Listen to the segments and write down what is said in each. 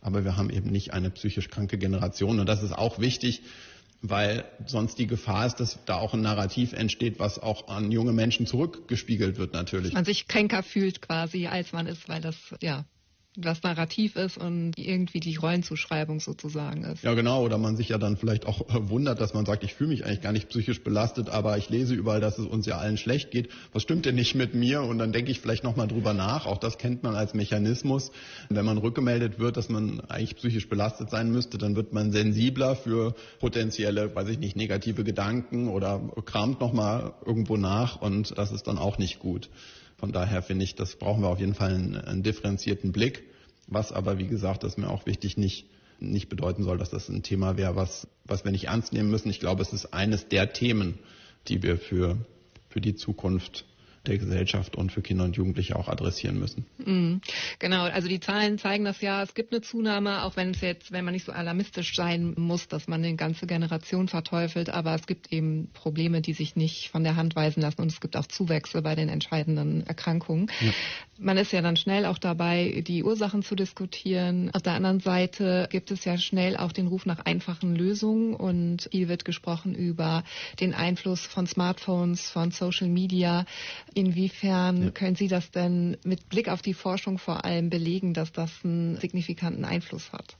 aber wir haben eben nicht eine psychisch kranke Generation. Und das ist auch wichtig, weil sonst die Gefahr ist, dass da auch ein Narrativ entsteht, was auch an junge Menschen zurückgespiegelt wird natürlich. Man sich kränker fühlt quasi, als man ist, weil das das Narrativ ist und irgendwie die Rollenzuschreibung sozusagen ist. Ja, genau. Oder man sich ja dann vielleicht auch wundert, dass man sagt, ich fühle mich eigentlich gar nicht psychisch belastet, aber ich lese überall, dass es uns ja allen schlecht geht. Was stimmt denn nicht mit mir? Und dann denke ich vielleicht nochmal drüber nach. Auch das kennt man als Mechanismus. Wenn man rückgemeldet wird, dass man eigentlich psychisch belastet sein müsste, dann wird man sensibler für potenzielle, negative Gedanken oder kramt nochmal irgendwo nach. Und das ist dann auch nicht gut. Von daher finde ich, das brauchen wir auf jeden Fall einen differenzierten Blick, was aber, wie gesagt, das ist mir auch wichtig, nicht bedeuten soll, dass das ein Thema wäre, was wir nicht ernst nehmen müssen. Ich glaube, es ist eines der Themen, die wir für die Zukunft der Gesellschaft und für Kinder und Jugendliche auch adressieren müssen. Genau, also die Zahlen zeigen das ja, es gibt eine Zunahme, auch wenn man nicht so alarmistisch sein muss, dass man eine ganze Generation verteufelt, aber es gibt eben Probleme, die sich nicht von der Hand weisen lassen und es gibt auch Zuwächse bei den entscheidenden Erkrankungen. Ja. Man ist ja dann schnell auch dabei, die Ursachen zu diskutieren. Auf der anderen Seite gibt es ja schnell auch den Ruf nach einfachen Lösungen und viel wird gesprochen über den Einfluss von Smartphones, von Social Media. Inwiefern können Sie das denn mit Blick auf die Forschung vor allem belegen, dass das einen signifikanten Einfluss hat?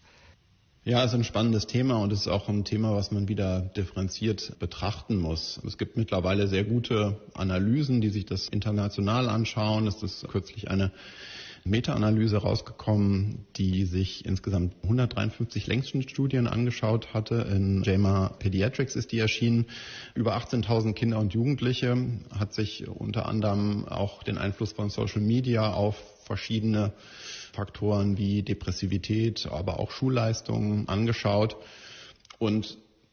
Ja, es ist ein spannendes Thema und es ist auch ein Thema, was man wieder differenziert betrachten muss. Es gibt mittlerweile sehr gute Analysen, die sich das international anschauen. Es ist kürzlich eine Meta-Analyse rausgekommen, die sich insgesamt 153 Längsschnittstudien angeschaut hatte. In JAMA Pediatrics ist die erschienen. Über 18.000 Kinder und Jugendliche, hat sich unter anderem auch den Einfluss von Social Media auf verschiedene Faktoren wie Depressivität, aber auch Schulleistungen angeschaut. Und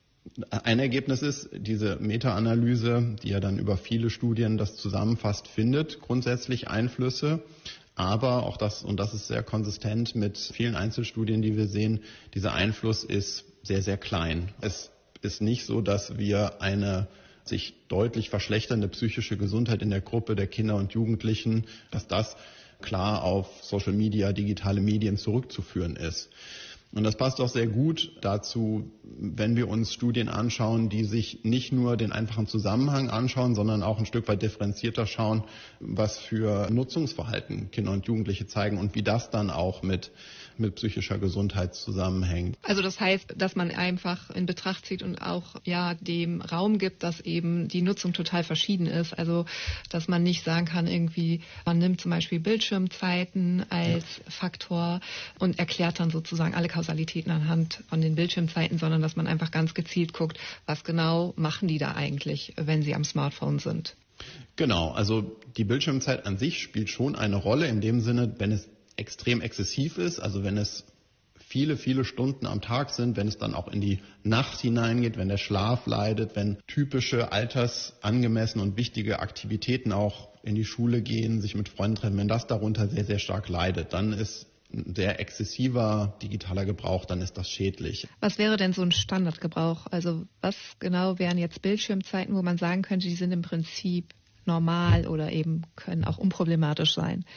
ein Ergebnis ist, diese Meta-Analyse, die ja dann über viele Studien das zusammenfasst, findet grundsätzlich Einflüsse. Aber auch das, und das ist sehr konsistent mit vielen Einzelstudien, die wir sehen, dieser Einfluss ist sehr, sehr klein. Es ist nicht so, dass wir eine sich deutlich verschlechternde psychische Gesundheit in der Gruppe der Kinder und Jugendlichen, dass das klar auf Social Media, digitale Medien zurückzuführen ist. Und das passt auch sehr gut dazu, wenn wir uns Studien anschauen, die sich nicht nur den einfachen Zusammenhang anschauen, sondern auch ein Stück weit differenzierter schauen, was für Nutzungsverhalten Kinder und Jugendliche zeigen und wie das dann auch mit psychischer Gesundheit zusammenhängt. Also das heißt, dass man einfach in Betracht zieht und auch dem Raum gibt, dass eben die Nutzung total verschieden ist. Also dass man nicht sagen kann, irgendwie, man nimmt zum Beispiel Bildschirmzeiten als Faktor und erklärt dann sozusagen alle Kausalitäten anhand von den Bildschirmzeiten, sondern dass man einfach ganz gezielt guckt, was genau machen die da eigentlich, wenn sie am Smartphone sind. Genau, also die Bildschirmzeit an sich spielt schon eine Rolle in dem Sinne, wenn es extrem exzessiv ist, also wenn es viele, viele Stunden am Tag sind, wenn es dann auch in die Nacht hineingeht, wenn der Schlaf leidet, wenn typische altersangemessene und wichtige Aktivitäten auch in die Schule gehen, sich mit Freunden treffen, wenn das darunter sehr, sehr stark leidet, dann ist ein sehr exzessiver digitaler Gebrauch, dann ist das schädlich. Was wäre denn so ein Standardgebrauch? Also was genau wären jetzt Bildschirmzeiten, wo man sagen könnte, die sind im Prinzip normal oder eben können auch unproblematisch sein?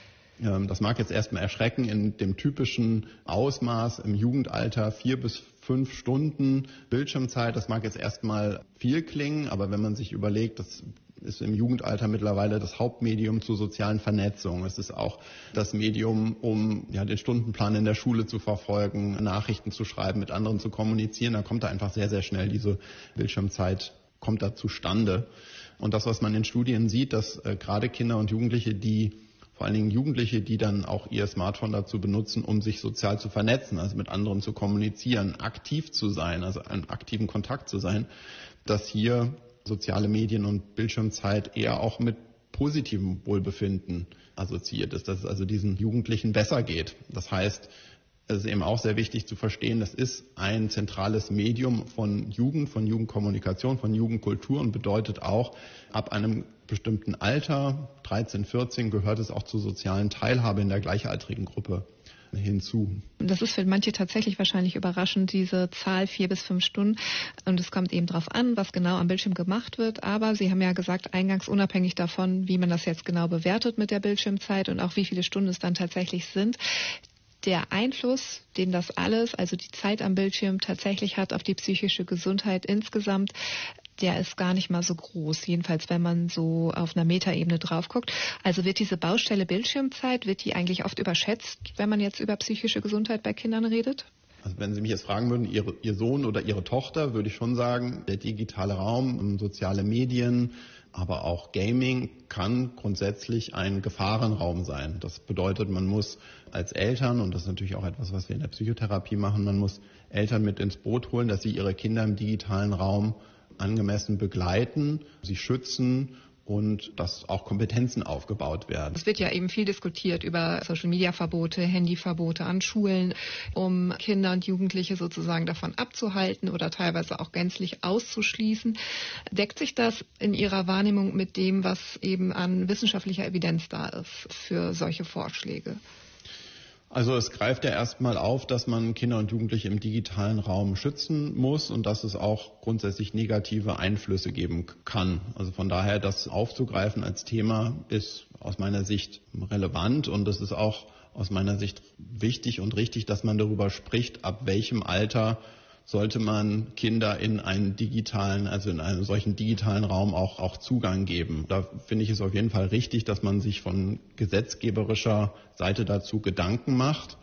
Das mag jetzt erstmal erschrecken in dem typischen Ausmaß im Jugendalter 4 bis 5 Stunden Bildschirmzeit. Das mag jetzt erstmal viel klingen, aber wenn man sich überlegt, das ist im Jugendalter mittlerweile das Hauptmedium zur sozialen Vernetzung. Es ist auch das Medium, um den Stundenplan in der Schule zu verfolgen, Nachrichten zu schreiben, mit anderen zu kommunizieren. Da kommt da einfach sehr, sehr schnell diese Bildschirmzeit kommt da zustande. Und das, was man in Studien sieht, dass gerade Kinder und Jugendliche, vor allen Dingen Jugendliche, die dann auch ihr Smartphone dazu benutzen, um sich sozial zu vernetzen, also mit anderen zu kommunizieren, aktiv zu sein, also in aktiven Kontakt zu sein, dass hier soziale Medien und Bildschirmzeit eher auch mit positivem Wohlbefinden assoziiert ist, dass es also diesen Jugendlichen besser geht. Das heißt, es ist eben auch sehr wichtig zu verstehen, das ist ein zentrales Medium von Jugendkommunikation, von Jugendkultur und bedeutet auch, ab einem bestimmten Alter, 13, 14, gehört es auch zur sozialen Teilhabe in der gleichaltrigen Gruppe hinzu. Das ist für manche tatsächlich wahrscheinlich überraschend, diese Zahl 4 bis 5 Stunden. Und es kommt eben darauf an, was genau am Bildschirm gemacht wird. Aber Sie haben ja gesagt, eingangs unabhängig davon, wie man das jetzt genau bewertet mit der Bildschirmzeit und auch wie viele Stunden es dann tatsächlich sind, der Einfluss, den das alles, also die Zeit am Bildschirm tatsächlich hat auf die psychische Gesundheit insgesamt, der ist gar nicht mal so groß, jedenfalls wenn man so auf einer Metaebene drauf guckt. Also wird diese Baustelle Bildschirmzeit, wird die eigentlich oft überschätzt, wenn man jetzt über psychische Gesundheit bei Kindern redet? Also wenn Sie mich jetzt fragen würden, Ihr Sohn oder Ihre Tochter, würde ich schon sagen, der digitale Raum, soziale Medien, aber auch Gaming kann grundsätzlich ein Gefahrenraum sein. Das bedeutet, man muss als Eltern, und das ist natürlich auch etwas, was wir in der Psychotherapie machen, man muss Eltern mit ins Boot holen, dass sie ihre Kinder im digitalen Raum angemessen begleiten, sie schützen und dass auch Kompetenzen aufgebaut werden. Es wird ja eben viel diskutiert über Social-Media-Verbote, Handyverbote an Schulen, um Kinder und Jugendliche sozusagen davon abzuhalten oder teilweise auch gänzlich auszuschließen. Deckt sich das in Ihrer Wahrnehmung mit dem, was eben an wissenschaftlicher Evidenz da ist für solche Vorschläge? Also es greift ja erstmal auf, dass man Kinder und Jugendliche im digitalen Raum schützen muss und dass es auch grundsätzlich negative Einflüsse geben kann. Also von daher, das aufzugreifen als Thema ist aus meiner Sicht relevant und es ist auch aus meiner Sicht wichtig und richtig, dass man darüber spricht, ab welchem Alter sollte man Kinder in einen digitalen, also in einem solchen digitalen Raum auch Zugang geben. Da finde ich es auf jeden Fall richtig, dass man sich von gesetzgeberischer Seite dazu Gedanken macht,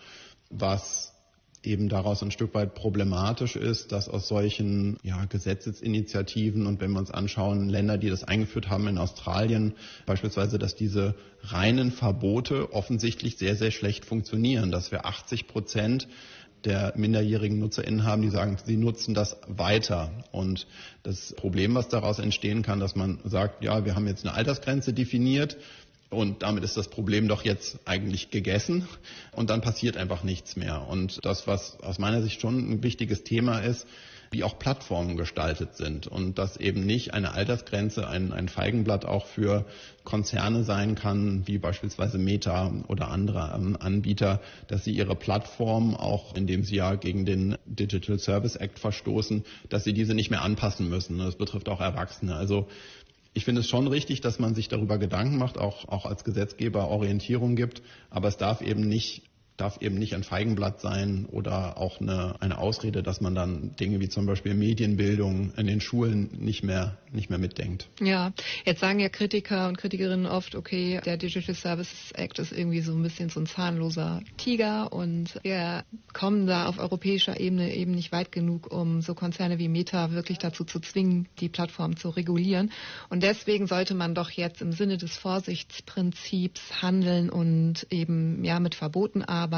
was eben daraus ein Stück weit problematisch ist, dass aus solchen Gesetzesinitiativen und wenn wir uns anschauen, Länder, die das eingeführt haben in Australien beispielsweise, dass diese reinen Verbote offensichtlich sehr, sehr schlecht funktionieren, dass wir 80% der minderjährigen NutzerInnen haben, die sagen, sie nutzen das weiter. Und das Problem, was daraus entstehen kann, dass man sagt, ja, wir haben jetzt eine Altersgrenze definiert und damit ist das Problem doch jetzt eigentlich gegessen und dann passiert einfach nichts mehr. Und das, was aus meiner Sicht schon ein wichtiges Thema ist, wie auch Plattformen gestaltet sind und dass eben nicht eine Altersgrenze ein Feigenblatt auch für Konzerne sein kann, wie beispielsweise Meta oder andere Anbieter, dass sie ihre Plattformen, auch indem sie ja gegen den Digital Service Act verstoßen, dass sie diese nicht mehr anpassen müssen. Das betrifft auch Erwachsene. Also ich finde es schon richtig, dass man sich darüber Gedanken macht, auch als Gesetzgeber Orientierung gibt, aber es darf eben nicht ein Feigenblatt sein oder auch eine Ausrede, dass man dann Dinge wie zum Beispiel Medienbildung in den Schulen nicht mehr mitdenkt. Ja, jetzt sagen ja Kritiker und Kritikerinnen oft, okay, der Digital Services Act ist irgendwie so ein bisschen so ein zahnloser Tiger und wir kommen da auf europäischer Ebene eben nicht weit genug, um so Konzerne wie Meta wirklich dazu zu zwingen, die Plattform zu regulieren. Und deswegen sollte man doch jetzt im Sinne des Vorsichtsprinzips handeln und eben mit Verboten arbeiten,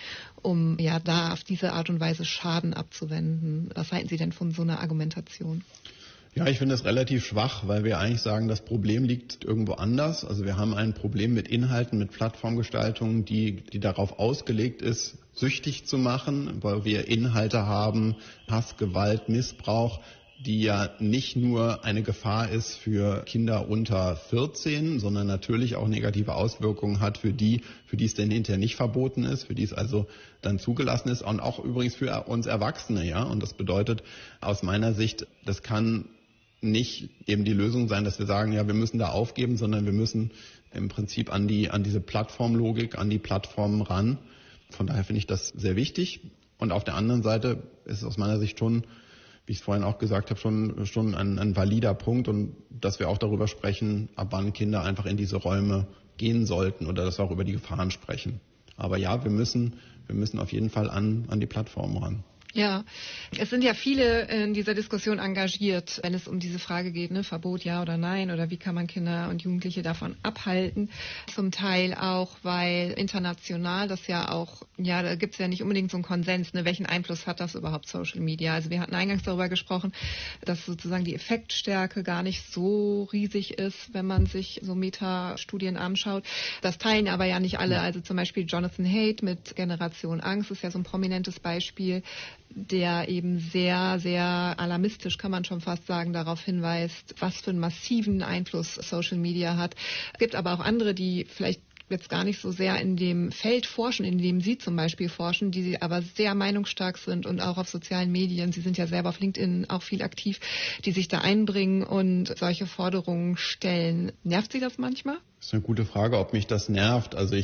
um da auf diese Art und Weise Schaden abzuwenden. Was halten Sie denn von so einer Argumentation? Ja, ich finde es relativ schwach, weil wir eigentlich sagen, das Problem liegt irgendwo anders. Also wir haben ein Problem mit Inhalten, mit Plattformgestaltung, die darauf ausgelegt ist, süchtig zu machen, weil wir Inhalte haben, Hass, Gewalt, Missbrauch, die ja nicht nur eine Gefahr ist für Kinder unter 14, sondern natürlich auch negative Auswirkungen hat für die es denn hinterher nicht verboten ist, für die es also dann zugelassen ist und auch übrigens für uns Erwachsene, ja. Und das bedeutet aus meiner Sicht, das kann nicht eben die Lösung sein, dass wir sagen, ja, wir müssen da aufgeben, sondern wir müssen im Prinzip an diese Plattformlogik, an die Plattformen ran. Von daher finde ich das sehr wichtig. Und auf der anderen Seite ist es aus meiner Sicht schon, wie ich es vorhin auch gesagt habe, schon ein valider Punkt und dass wir auch darüber sprechen, ab wann Kinder einfach in diese Räume gehen sollten oder dass wir auch über die Gefahren sprechen. Aber ja, wir müssen auf jeden Fall an die Plattformen ran. Ja, es sind ja viele in dieser Diskussion engagiert, wenn es um diese Frage geht, ne, Verbot ja oder nein oder wie kann man Kinder und Jugendliche davon abhalten. Zum Teil auch, weil international das ja auch, da gibt es ja nicht unbedingt so einen Konsens, ne, welchen Einfluss hat das überhaupt Social Media? Also wir hatten eingangs darüber gesprochen, dass sozusagen die Effektstärke gar nicht so riesig ist, wenn man sich so Metastudien anschaut. Das teilen aber ja nicht alle. Also zum Beispiel Jonathan Haidt mit Generation Angst ist ja so ein prominentes Beispiel, der eben sehr, sehr alarmistisch, kann man schon fast sagen, darauf hinweist, was für einen massiven Einfluss Social Media hat. Es gibt aber auch andere, die vielleicht jetzt gar nicht so sehr in dem Feld forschen, in dem Sie zum Beispiel forschen, die aber sehr meinungsstark sind und auch auf sozialen Medien, Sie sind ja selber auf LinkedIn auch viel aktiv, die sich da einbringen und solche Forderungen stellen. Nervt Sie das manchmal? Das ist eine gute Frage, ob mich das nervt. Also ich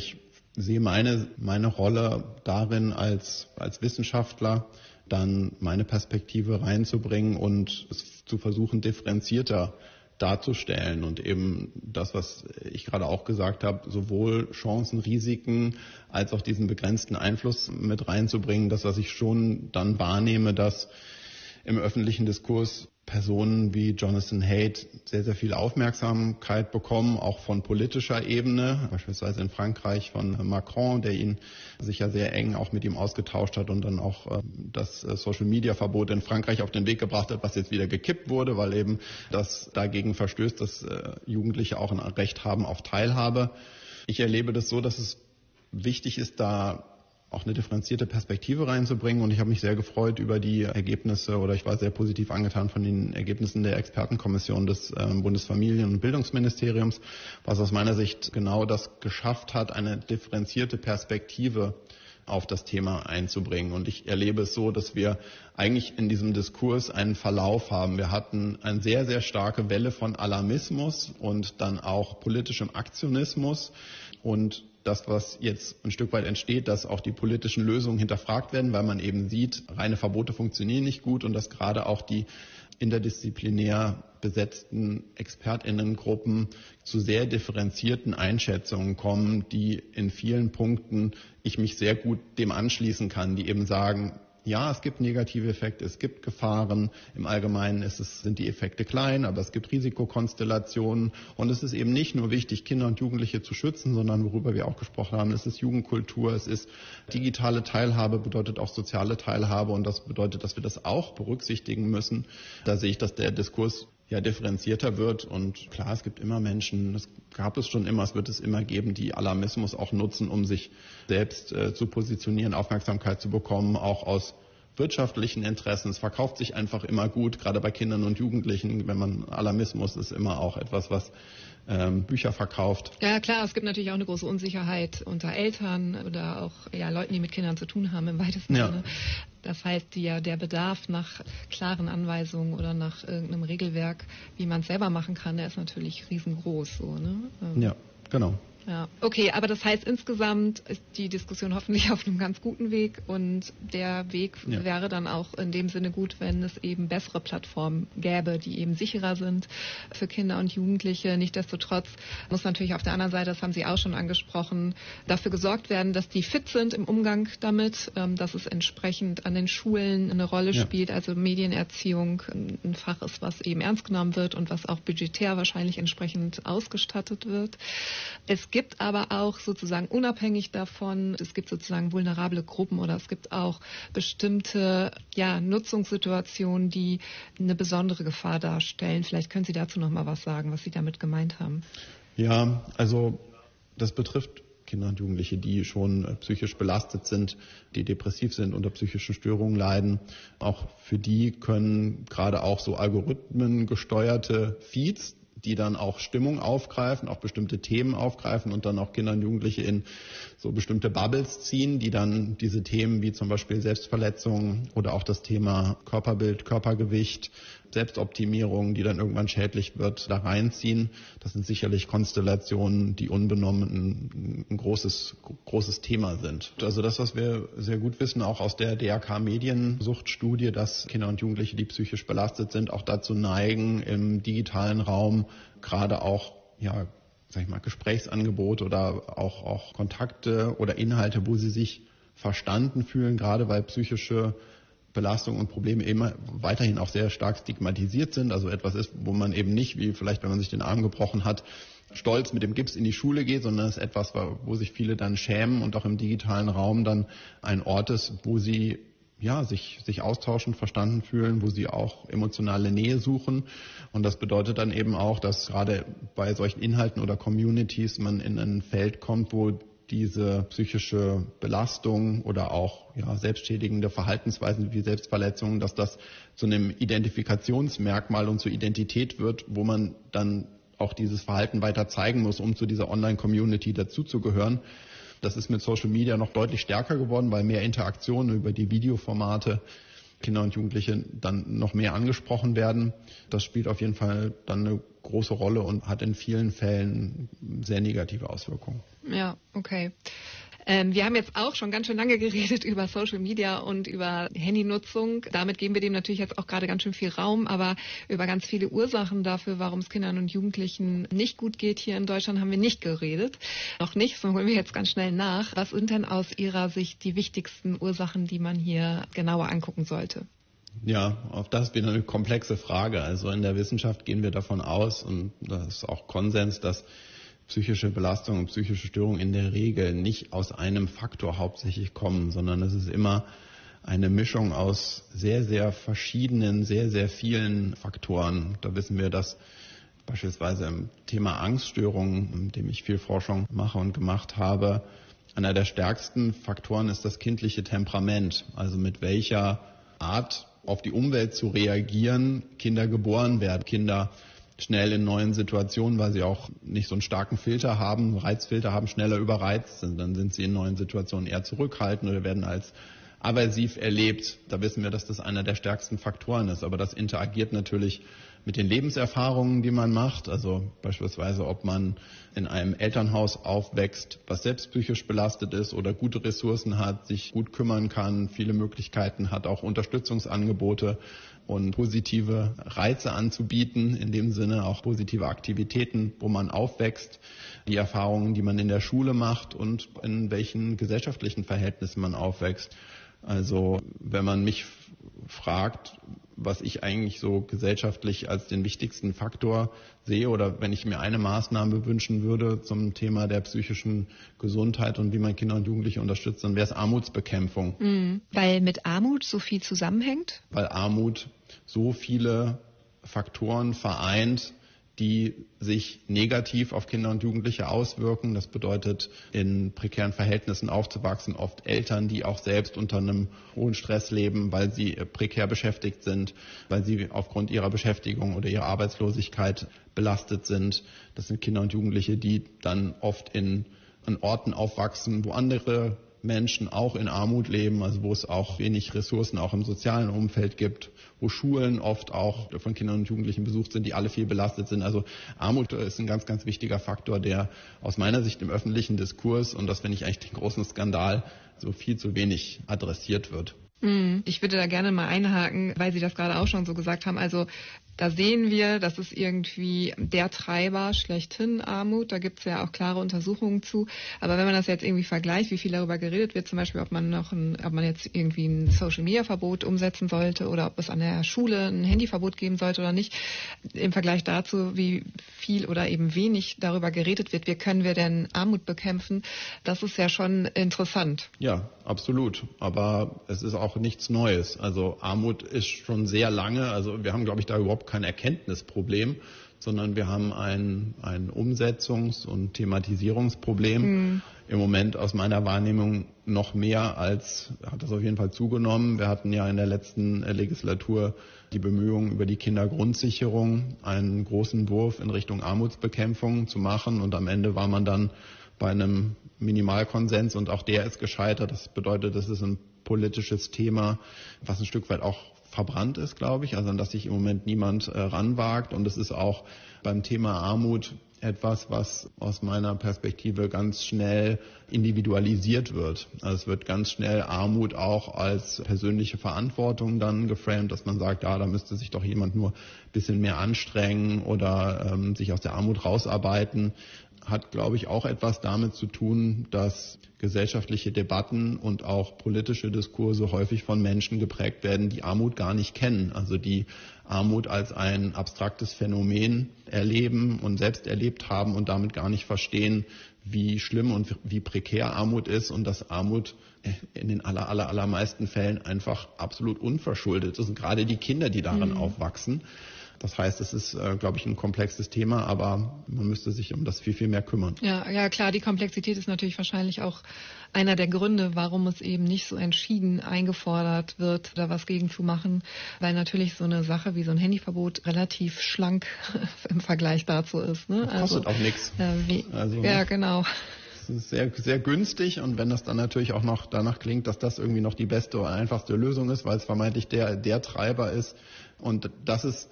sehe meine Rolle darin als Wissenschaftler, dann meine Perspektive reinzubringen und es zu versuchen, differenzierter darzustellen und eben das, was ich gerade auch gesagt habe, sowohl Chancen, Risiken als auch diesen begrenzten Einfluss mit reinzubringen. Das, was ich schon dann wahrnehme, dass im öffentlichen Diskurs Personen wie Jonathan Haidt sehr, sehr viel Aufmerksamkeit bekommen, auch von politischer Ebene, beispielsweise in Frankreich von Macron, der ihn sicher sehr eng auch mit ihm ausgetauscht hat und dann auch das Social-Media-Verbot in Frankreich auf den Weg gebracht hat, was jetzt wieder gekippt wurde, weil eben das dagegen verstößt, dass Jugendliche auch ein Recht haben auf Teilhabe. Ich erlebe das so, dass es wichtig ist, da auch eine differenzierte Perspektive reinzubringen. Und ich habe mich sehr gefreut über die Ergebnisse oder ich war sehr positiv angetan von den Ergebnissen der Expertenkommission des Bundesfamilien- und Bildungsministeriums, was aus meiner Sicht genau das geschafft hat, eine differenzierte Perspektive auf das Thema einzubringen. Und ich erlebe es so, dass wir eigentlich in diesem Diskurs einen Verlauf haben. Wir hatten eine sehr, sehr starke Welle von Alarmismus und dann auch politischem Aktionismus und das, was jetzt ein Stück weit entsteht, dass auch die politischen Lösungen hinterfragt werden, weil man eben sieht, reine Verbote funktionieren nicht gut und dass gerade auch die interdisziplinär besetzten ExpertInnengruppen zu sehr differenzierten Einschätzungen kommen, die in vielen Punkten ich mich sehr gut dem anschließen kann, die eben sagen, ja, es gibt negative Effekte, es gibt Gefahren. Im Allgemeinen sind die Effekte klein, aber es gibt Risikokonstellationen. Und es ist eben nicht nur wichtig, Kinder und Jugendliche zu schützen, sondern worüber wir auch gesprochen haben, es ist Jugendkultur, es ist digitale Teilhabe, bedeutet auch soziale Teilhabe. Und das bedeutet, dass wir das auch berücksichtigen müssen. Da sehe ich, dass der Diskurs ja differenzierter wird. Und klar, es gibt immer Menschen, das gab es schon immer, es wird es immer geben, die Alarmismus auch nutzen, um sich selbst zu positionieren, Aufmerksamkeit zu bekommen, auch aus wirtschaftlichen Interessen. Es verkauft sich einfach immer gut, gerade bei Kindern und Jugendlichen, wenn man Alarmismus ist immer auch etwas, was Bücher verkauft. Ja klar, es gibt natürlich auch eine große Unsicherheit unter Eltern oder auch Leuten, die mit Kindern zu tun haben im weitesten Sinne. Das heißt, der Bedarf nach klaren Anweisungen oder nach irgendeinem Regelwerk, wie man es selber machen kann, der ist natürlich riesengroß. So, ne? Ja, genau. Ja, okay, aber das heißt, insgesamt ist die Diskussion hoffentlich auf einem ganz guten Weg und der Weg wäre dann auch in dem Sinne gut, wenn es eben bessere Plattformen gäbe, die eben sicherer sind für Kinder und Jugendliche. Nichtsdestotrotz muss natürlich auf der anderen Seite, das haben Sie auch schon angesprochen, dafür gesorgt werden, dass die fit sind im Umgang damit, dass es entsprechend an den Schulen eine Rolle spielt, also Medienerziehung ein Fach ist, was eben ernst genommen wird und was auch budgetär wahrscheinlich entsprechend ausgestattet wird. Es gibt aber auch sozusagen unabhängig davon, es gibt sozusagen vulnerable Gruppen oder es gibt auch bestimmte Nutzungssituationen, die eine besondere Gefahr darstellen. Vielleicht können Sie dazu noch mal was sagen, was Sie damit gemeint haben. Ja, also das betrifft Kinder und Jugendliche, die schon psychisch belastet sind, die depressiv sind, unter psychischen Störungen leiden. Auch für die können gerade auch so algorithmengesteuerte Feeds, die dann auch Stimmung aufgreifen, auch bestimmte Themen aufgreifen und dann auch Kinder und Jugendliche in so bestimmte Bubbles ziehen, die dann diese Themen wie zum Beispiel Selbstverletzung oder auch das Thema Körperbild, Körpergewicht, Selbstoptimierung, die dann irgendwann schädlich wird, da reinziehen. Das sind sicherlich Konstellationen, die unbenommen ein großes Thema sind. Also das, was wir sehr gut wissen, auch aus der DRK-Mediensuchtstudie, dass Kinder und Jugendliche, die psychisch belastet sind, auch dazu neigen, im digitalen Raum gerade auch, Gesprächsangebote oder auch Kontakte oder Inhalte, wo sie sich verstanden fühlen, gerade weil psychische Belastung und Probleme immer weiterhin auch sehr stark stigmatisiert sind. Also etwas ist, wo man eben nicht, wie vielleicht, wenn man sich den Arm gebrochen hat, stolz mit dem Gips in die Schule geht, sondern es ist etwas, wo sich viele dann schämen und auch im digitalen Raum dann ein Ort ist, wo sie sich austauschen, verstanden fühlen, wo sie auch emotionale Nähe suchen. Und das bedeutet dann eben auch, dass gerade bei solchen Inhalten oder Communities man in ein Feld kommt, wo diese psychische Belastung oder auch selbstschädigende Verhaltensweisen wie Selbstverletzungen, dass das zu einem Identifikationsmerkmal und zur Identität wird, wo man dann auch dieses Verhalten weiter zeigen muss, um zu dieser Online-Community dazuzugehören. Das ist mit Social Media noch deutlich stärker geworden, weil mehr Interaktionen über die Videoformate Kinder und Jugendliche dann noch mehr angesprochen werden. Das spielt auf jeden Fall dann eine große Rolle und hat in vielen Fällen sehr negative Auswirkungen. Ja, okay. Wir haben jetzt auch schon ganz schön lange geredet über Social Media und über Handynutzung. Damit geben wir dem natürlich jetzt auch gerade ganz schön viel Raum, aber über ganz viele Ursachen dafür, warum es Kindern und Jugendlichen nicht gut geht hier in Deutschland, haben wir nicht geredet. Noch nicht, so holen wir jetzt ganz schnell nach. Was sind denn aus Ihrer Sicht die wichtigsten Ursachen, die man hier genauer angucken sollte? Ja, auch das ist wieder eine komplexe Frage. Also in der Wissenschaft gehen wir davon aus, und das ist auch Konsens, dass psychische Belastung und psychische Störungen in der Regel nicht aus einem Faktor hauptsächlich kommen, sondern es ist immer eine Mischung aus sehr, sehr verschiedenen, sehr, sehr vielen Faktoren. Da wissen wir, dass beispielsweise im Thema Angststörungen, in dem ich viel Forschung mache und gemacht habe, einer der stärksten Faktoren ist das kindliche Temperament. Also mit welcher Art auf die Umwelt zu reagieren Kinder geboren werden. Kinder schnell in neuen Situationen, weil sie auch nicht so einen starken Filter haben, Reizfilter haben, schneller überreizt sind. Dann sind sie in neuen Situationen eher zurückhaltend oder werden als aversiv erlebt. Da wissen wir, dass das einer der stärksten Faktoren ist. Aber das interagiert natürlich mit den Lebenserfahrungen, die man macht. Also beispielsweise, ob man in einem Elternhaus aufwächst, was selbst psychisch belastet ist oder gute Ressourcen hat, sich gut kümmern kann, viele Möglichkeiten hat, auch Unterstützungsangebote und positive Reize anzubieten, in dem Sinne auch positive Aktivitäten, wo man aufwächst, die Erfahrungen, die man in der Schule macht und in welchen gesellschaftlichen Verhältnissen man aufwächst. Also wenn man mich fragt, was ich eigentlich so gesellschaftlich als den wichtigsten Faktor sehe oder wenn ich mir eine Maßnahme wünschen würde zum Thema der psychischen Gesundheit und wie man Kinder und Jugendliche unterstützt, dann wäre es Armutsbekämpfung. Weil mit Armut so viel zusammenhängt? Weil Armut so viele Faktoren vereint, die sich negativ auf Kinder und Jugendliche auswirken. Das bedeutet, in prekären Verhältnissen aufzuwachsen, oft Eltern, die auch selbst unter einem hohen Stress leben, weil sie prekär beschäftigt sind, weil sie aufgrund ihrer Beschäftigung oder ihrer Arbeitslosigkeit belastet sind. Das sind Kinder und Jugendliche, die dann oft an Orten aufwachsen, wo andere Menschen auch in Armut leben, also wo es auch wenig Ressourcen auch im sozialen Umfeld gibt, wo Schulen oft auch von Kindern und Jugendlichen besucht sind, die alle viel belastet sind. Also Armut ist ein ganz, ganz wichtiger Faktor, der aus meiner Sicht im öffentlichen Diskurs, und das finde ich eigentlich den großen Skandal, so viel zu wenig adressiert wird. Ich würde da gerne mal einhaken, weil Sie das gerade auch schon so gesagt haben. Also da sehen wir, das ist irgendwie der Treiber schlechthin, Armut. Da gibt es ja auch klare Untersuchungen zu. Aber wenn man das jetzt irgendwie vergleicht, wie viel darüber geredet wird, zum Beispiel, ob man jetzt irgendwie ein Social-Media-Verbot umsetzen sollte oder ob es an der Schule ein Handyverbot geben sollte oder nicht, im Vergleich dazu, wie viel oder eben wenig darüber geredet wird, wie können wir denn Armut bekämpfen, das ist ja schon interessant. Ja, absolut. Aber es ist auch nichts Neues. Also Armut ist schon sehr lange, also wir haben, glaube ich, da überhaupt kein Erkenntnisproblem, sondern wir haben ein Umsetzungs- und Thematisierungsproblem. Im Moment aus meiner Wahrnehmung noch mehr als, hat das auf jeden Fall zugenommen. Wir hatten ja in der letzten Legislatur die Bemühungen über die Kindergrundsicherung, einen großen Wurf in Richtung Armutsbekämpfung zu machen, und am Ende war man dann bei einem Minimalkonsens und auch der ist gescheitert. Das bedeutet, das ist ein politisches Thema, was ein Stück weit auch verbrannt ist, glaube ich, also an das sich im Moment niemand ranwagt. Und es ist auch beim Thema Armut etwas, was aus meiner Perspektive ganz schnell individualisiert wird. Also es wird ganz schnell Armut auch als persönliche Verantwortung dann geframed, dass man sagt, ja, da müsste sich doch jemand nur ein bisschen mehr anstrengen oder sich aus der Armut rausarbeiten. Hat, glaube ich, auch etwas damit zu tun, dass gesellschaftliche Debatten und auch politische Diskurse häufig von Menschen geprägt werden, die Armut gar nicht kennen. Also die Armut als ein abstraktes Phänomen erleben und selbst erlebt haben und damit gar nicht verstehen, wie schlimm und wie prekär Armut ist und dass Armut in den allermeisten Fällen einfach absolut unverschuldet ist. Und gerade die Kinder, die darin aufwachsen. Das heißt, es ist, glaube ich, ein komplexes Thema, aber man müsste sich um das viel, viel mehr kümmern. Ja, klar, die Komplexität ist natürlich wahrscheinlich auch einer der Gründe, warum es eben nicht so entschieden eingefordert wird, da was gegen zu machen, weil natürlich so eine Sache wie so ein Handyverbot relativ schlank im Vergleich dazu ist. Ne? Kostet auch nichts. Ja, genau. Es ist sehr, sehr günstig, und wenn das dann natürlich auch noch danach klingt, dass das irgendwie noch die beste oder einfachste Lösung ist, weil es vermeintlich der Treiber ist, und das ist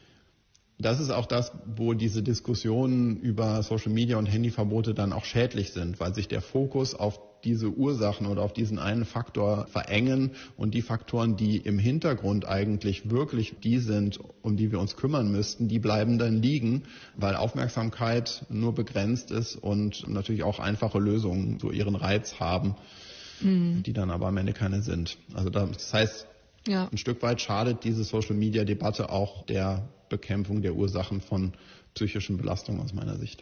auch das, wo diese Diskussionen über Social Media und Handyverbote dann auch schädlich sind, weil sich der Fokus auf diese Ursachen oder auf diesen einen Faktor verengen und die Faktoren, die im Hintergrund eigentlich wirklich die sind, um die wir uns kümmern müssten, die bleiben dann liegen, weil Aufmerksamkeit nur begrenzt ist und natürlich auch einfache Lösungen so ihren Reiz haben, die dann aber am Ende keine sind. Also das heißt, ein Stück weit schadet diese Social-Media-Debatte auch der Bekämpfung der Ursachen von psychischen Belastungen aus meiner Sicht.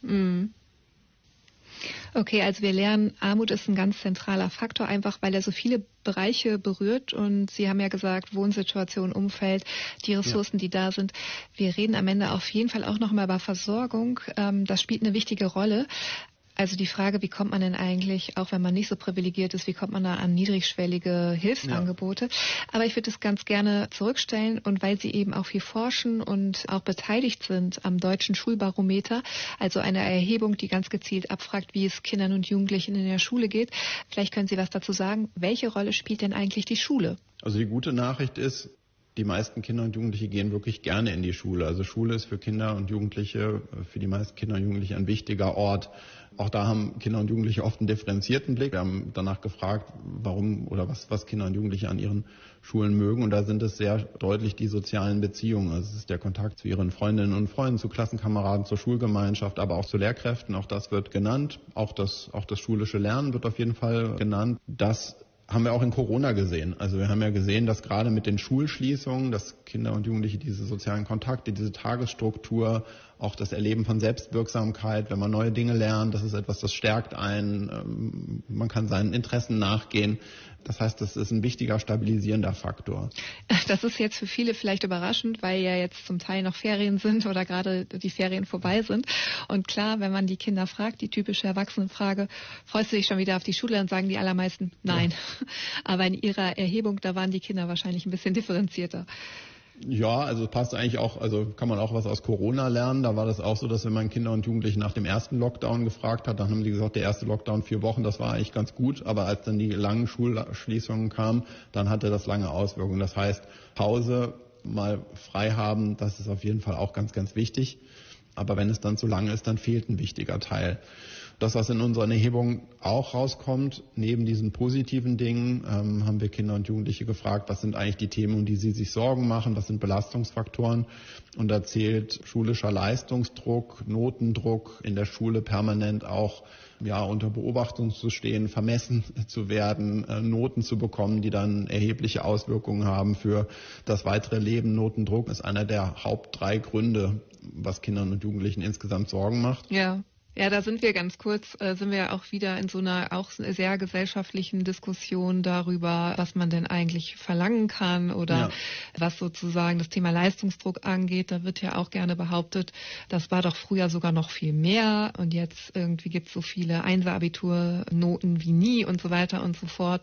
Okay, also wir lernen, Armut ist ein ganz zentraler Faktor, einfach weil er so viele Bereiche berührt. Und Sie haben ja gesagt, Wohnsituation, Umfeld, die Ressourcen, die da sind. Wir reden am Ende auf jeden Fall auch noch mal über Versorgung. Das spielt eine wichtige Rolle. Also die Frage, wie kommt man denn eigentlich, auch wenn man nicht so privilegiert ist, wie kommt man da an niedrigschwellige Hilfsangebote? Ja. Aber ich würde es ganz gerne zurückstellen und weil Sie eben auch viel forschen und auch beteiligt sind am Deutschen Schulbarometer, also eine Erhebung, die ganz gezielt abfragt, wie es Kindern und Jugendlichen in der Schule geht. Vielleicht können Sie was dazu sagen. Welche Rolle spielt denn eigentlich die Schule? Also die gute Nachricht ist, die meisten Kinder und Jugendliche gehen wirklich gerne in die Schule. Also Schule ist für Kinder und Jugendliche, für die meisten Kinder und Jugendliche ein wichtiger Ort. Auch da haben Kinder und Jugendliche oft einen differenzierten Blick. Wir haben danach gefragt, warum oder was Kinder und Jugendliche an ihren Schulen mögen. Und da sind es sehr deutlich die sozialen Beziehungen. Also es ist der Kontakt zu ihren Freundinnen und Freunden, zu Klassenkameraden, zur Schulgemeinschaft, aber auch zu Lehrkräften. Auch das wird genannt. Auch das schulische Lernen wird auf jeden Fall genannt. Das haben wir auch in Corona gesehen. Also wir haben ja gesehen, dass gerade mit den Schulschließungen, dass Kinder und Jugendliche diese sozialen Kontakte, diese Tagesstruktur, auch das Erleben von Selbstwirksamkeit, wenn man neue Dinge lernt, das ist etwas, das stärkt einen, man kann seinen Interessen nachgehen. Das heißt, das ist ein wichtiger stabilisierender Faktor. Das ist jetzt für viele vielleicht überraschend, weil ja jetzt zum Teil noch Ferien sind oder gerade die Ferien vorbei sind. Und klar, wenn man die Kinder fragt, die typische Erwachsenenfrage, freust du dich schon wieder auf die Schule? Dann sagen die allermeisten nein. Ja. Aber in Ihrer Erhebung, da waren die Kinder wahrscheinlich ein bisschen differenzierter. Ja, also passt eigentlich auch, also kann man auch was aus Corona lernen. Da war das auch so, dass wenn man Kinder und Jugendliche nach dem ersten Lockdown gefragt hat, dann haben die gesagt, der erste Lockdown 4 Wochen, das war eigentlich ganz gut. Aber als dann die langen Schulschließungen kamen, dann hatte das lange Auswirkungen. Das heißt, Pause mal frei haben, das ist auf jeden Fall auch ganz, ganz wichtig. Aber wenn es dann zu lange ist, dann fehlt ein wichtiger Teil. Das, was in unserer Erhebung auch rauskommt, neben diesen positiven Dingen, haben wir Kinder und Jugendliche gefragt, was sind eigentlich die Themen, um die sie sich Sorgen machen, was sind Belastungsfaktoren. Und da zählt schulischer Leistungsdruck, Notendruck, in der Schule permanent auch unter Beobachtung zu stehen, vermessen zu werden, Noten zu bekommen, die dann erhebliche Auswirkungen haben für das weitere Leben. Notendruck ist einer der Haupt 3 Gründe, was Kindern und Jugendlichen insgesamt Sorgen macht. Ja, da sind wir ganz kurz, sind wir auch wieder in so einer auch sehr gesellschaftlichen Diskussion darüber, was man denn eigentlich verlangen kann oder was sozusagen das Thema Leistungsdruck angeht. Da wird ja auch gerne behauptet, das war doch früher sogar noch viel mehr und jetzt irgendwie gibt es so viele Einser-Abiturnoten wie nie und so weiter und so fort.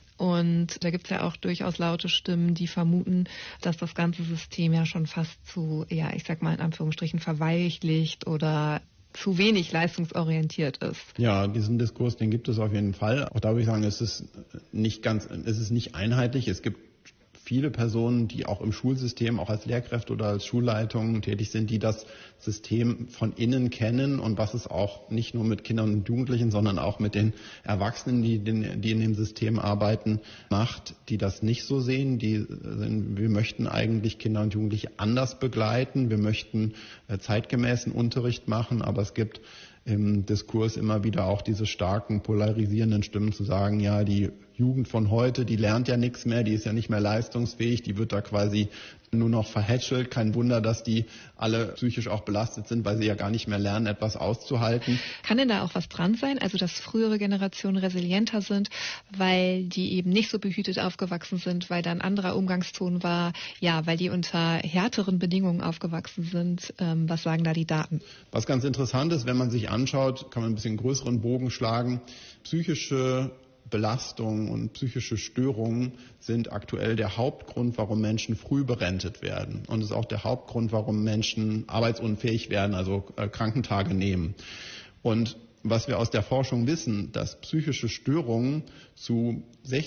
Und da gibt es ja auch durchaus laute Stimmen, die vermuten, dass das ganze System ja schon fast zu, ich sag mal in Anführungsstrichen, verweichlicht oder zu wenig leistungsorientiert ist. Ja, diesen Diskurs, den gibt es auf jeden Fall. Auch da würde ich sagen, es ist nicht einheitlich. Es gibt viele Personen, die auch im Schulsystem, auch als Lehrkräfte oder als Schulleitungen tätig sind, die das System von innen kennen und was es auch nicht nur mit Kindern und Jugendlichen, sondern auch mit den Erwachsenen, die in dem System arbeiten, macht, die das nicht so sehen. Wir möchten eigentlich Kinder und Jugendliche anders begleiten. Wir möchten zeitgemäßen Unterricht machen, aber es gibt im Diskurs immer wieder auch diese starken polarisierenden Stimmen zu sagen, ja, die Jugend von heute, die lernt ja nichts mehr, die ist ja nicht mehr leistungsfähig, die wird da quasi nur noch verhätschelt. Kein Wunder, dass die alle psychisch auch belastet sind, weil sie ja gar nicht mehr lernen, etwas auszuhalten. Kann denn da auch was dran sein? Also, dass frühere Generationen resilienter sind, weil die eben nicht so behütet aufgewachsen sind, weil da ein anderer Umgangston war, weil die unter härteren Bedingungen aufgewachsen sind. Was sagen da die Daten? Was ganz interessant ist, wenn man sich anschaut, kann man ein bisschen größeren Bogen schlagen. Psychische Belastungen und psychische Störungen sind aktuell der Hauptgrund, warum Menschen früh berentet werden. Und es ist auch der Hauptgrund, warum Menschen arbeitsunfähig werden, also Krankentage nehmen. Und was wir aus der Forschung wissen, dass psychische Störungen zu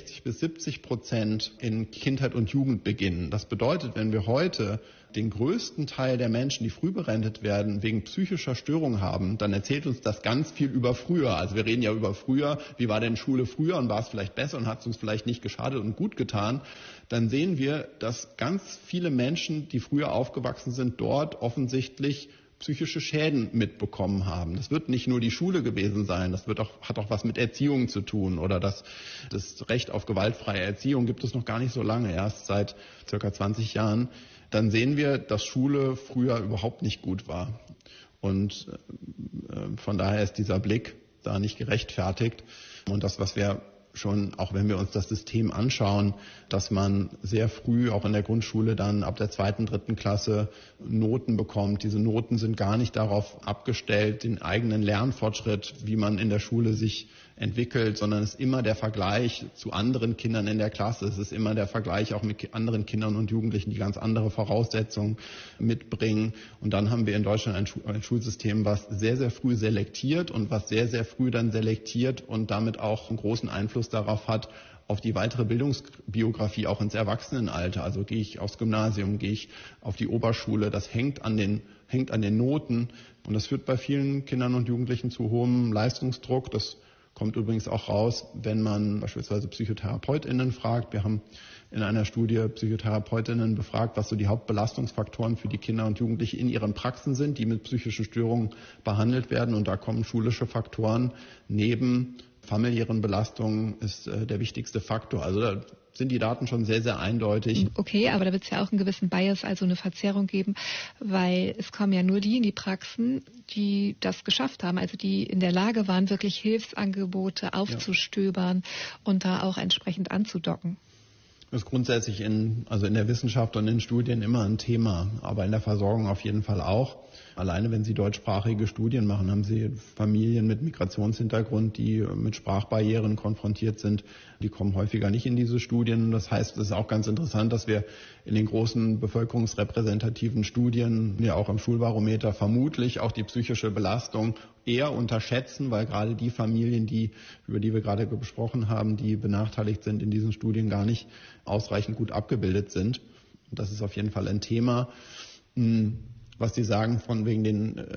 60-70% in Kindheit und Jugend beginnen. Das bedeutet, wenn wir heute den größten Teil der Menschen, die früh berentet werden, wegen psychischer Störungen haben, dann erzählt uns das ganz viel über früher. Also wir reden ja über früher, wie war denn Schule früher und war es vielleicht besser und hat es uns vielleicht nicht geschadet und gut getan. Dann sehen wir, dass ganz viele Menschen, die früher aufgewachsen sind, dort offensichtlich psychische Schäden mitbekommen haben. Das wird nicht nur die Schule gewesen sein, das hat auch was mit Erziehung zu tun, oder das Recht auf gewaltfreie Erziehung gibt es noch gar nicht so lange, erst seit circa 20 Jahren. Dann sehen wir, dass Schule früher überhaupt nicht gut war. Und von daher ist dieser Blick da nicht gerechtfertigt. Und das, was wir schon, auch wenn wir uns das System anschauen, dass man sehr früh, auch in der Grundschule, dann ab der 2., 3. Klasse Noten bekommt. Diese Noten sind gar nicht darauf abgestellt, den eigenen Lernfortschritt, wie man in der Schule sich entwickelt, sondern es ist immer der Vergleich zu anderen Kindern in der Klasse. Es ist immer der Vergleich auch mit anderen Kindern und Jugendlichen, die ganz andere Voraussetzungen mitbringen. Und dann haben wir in Deutschland ein Schulsystem, was sehr, sehr früh selektiert und was sehr, sehr früh dann selektiert und damit auch einen großen Einfluss darauf hat, auf die weitere Bildungsbiografie auch ins Erwachsenenalter. Also gehe ich aufs Gymnasium, gehe ich auf die Oberschule. Das hängt an den Noten. Und das führt bei vielen Kindern und Jugendlichen zu hohem Leistungsdruck. Das kommt übrigens auch raus, wenn man beispielsweise PsychotherapeutInnen fragt. Wir haben in einer Studie PsychotherapeutInnen befragt, was so die Hauptbelastungsfaktoren für die Kinder und Jugendliche in ihren Praxen sind, die mit psychischen Störungen behandelt werden. Und da kommen schulische Faktoren neben familiären Belastungen ist der wichtigste Faktor. Also da sind die Daten schon sehr, sehr eindeutig. Okay, aber da wird es ja auch einen gewissen Bias, also eine Verzerrung geben, weil es kommen ja nur die in die Praxen, die das geschafft haben, also die in der Lage waren, wirklich Hilfsangebote aufzustöbern und da auch entsprechend anzudocken. Das ist grundsätzlich in der Wissenschaft und in Studien immer ein Thema, aber in der Versorgung auf jeden Fall auch. Alleine wenn Sie deutschsprachige Studien machen, haben Sie Familien mit Migrationshintergrund, die mit Sprachbarrieren konfrontiert sind. Die kommen häufiger nicht in diese Studien. Das heißt, es ist auch ganz interessant, dass wir in den großen bevölkerungsrepräsentativen Studien, ja auch im Schulbarometer, vermutlich auch die psychische Belastung eher unterschätzen, weil gerade die Familien, über die wir gerade gesprochen haben, die benachteiligt sind, in diesen Studien gar nicht ausreichend gut abgebildet sind. Und das ist auf jeden Fall ein Thema. Was Sie sagen von wegen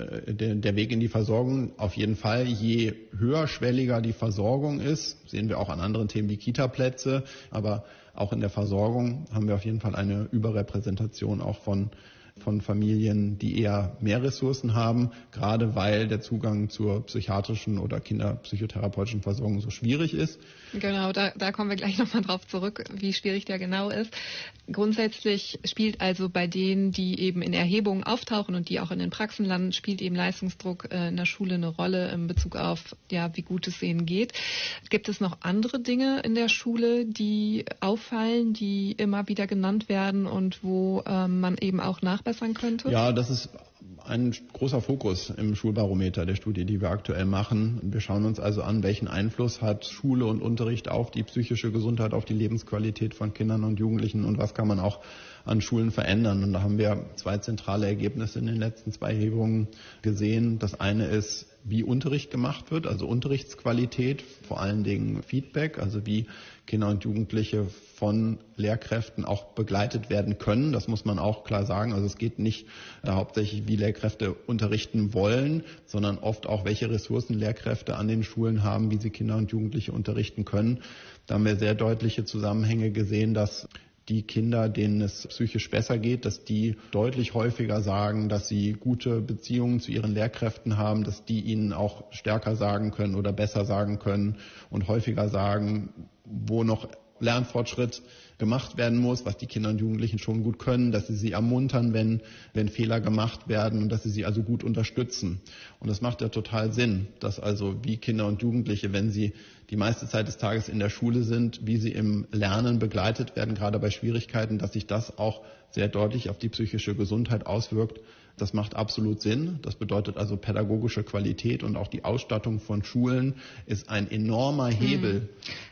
der Weg in die Versorgung, auf jeden Fall, je höherschwelliger die Versorgung ist, sehen wir auch an anderen Themen wie Kita-Plätze, aber auch in der Versorgung haben wir auf jeden Fall eine Überrepräsentation auch von Familien, die eher mehr Ressourcen haben, gerade weil der Zugang zur psychiatrischen oder kinderpsychotherapeutischen Versorgung so schwierig ist. Genau, da kommen wir gleich nochmal drauf zurück, wie schwierig der genau ist. Grundsätzlich spielt also bei denen, die eben in Erhebungen auftauchen und die auch in den Praxen landen, spielt eben Leistungsdruck in der Schule eine Rolle in Bezug auf, wie gut es denen geht. Gibt es noch andere Dinge in der Schule, die auffallen, die immer wieder genannt werden und wo man eben auch nachbessern könnte? Ja, das ist ein großer Fokus im Schulbarometer der Studie, die wir aktuell machen. Wir schauen uns also an, welchen Einfluss hat Schule und Unterricht auf die psychische Gesundheit, auf die Lebensqualität von Kindern und Jugendlichen und was kann man auch an Schulen verändern. Und da haben wir 2 zentrale Ergebnisse in den letzten 2 Erhebungen gesehen. Das eine ist, wie Unterricht gemacht wird, also Unterrichtsqualität, vor allen Dingen Feedback, also wie Kinder und Jugendliche von Lehrkräften auch begleitet werden können. Das muss man auch klar sagen. Also es geht nicht hauptsächlich, wie Lehrkräfte unterrichten wollen, sondern oft auch, welche Ressourcen Lehrkräfte an den Schulen haben, wie sie Kinder und Jugendliche unterrichten können. Da haben wir sehr deutliche Zusammenhänge gesehen, dass die Kinder, denen es psychisch besser geht, dass die deutlich häufiger sagen, dass sie gute Beziehungen zu ihren Lehrkräften haben, dass die ihnen auch stärker sagen können oder besser sagen können und häufiger sagen, wo noch Lernfortschritt gemacht werden muss, was die Kinder und Jugendlichen schon gut können, dass sie ermuntern, wenn Fehler gemacht werden und dass sie also gut unterstützen. Und das macht ja total Sinn, dass also wie Kinder und Jugendliche, wenn sie die meiste Zeit des Tages in der Schule sind, wie sie im Lernen begleitet werden, gerade bei Schwierigkeiten, dass sich das auch sehr deutlich auf die psychische Gesundheit auswirkt. Das macht absolut Sinn. Das bedeutet also pädagogische Qualität und auch die Ausstattung von Schulen ist ein enormer Hebel.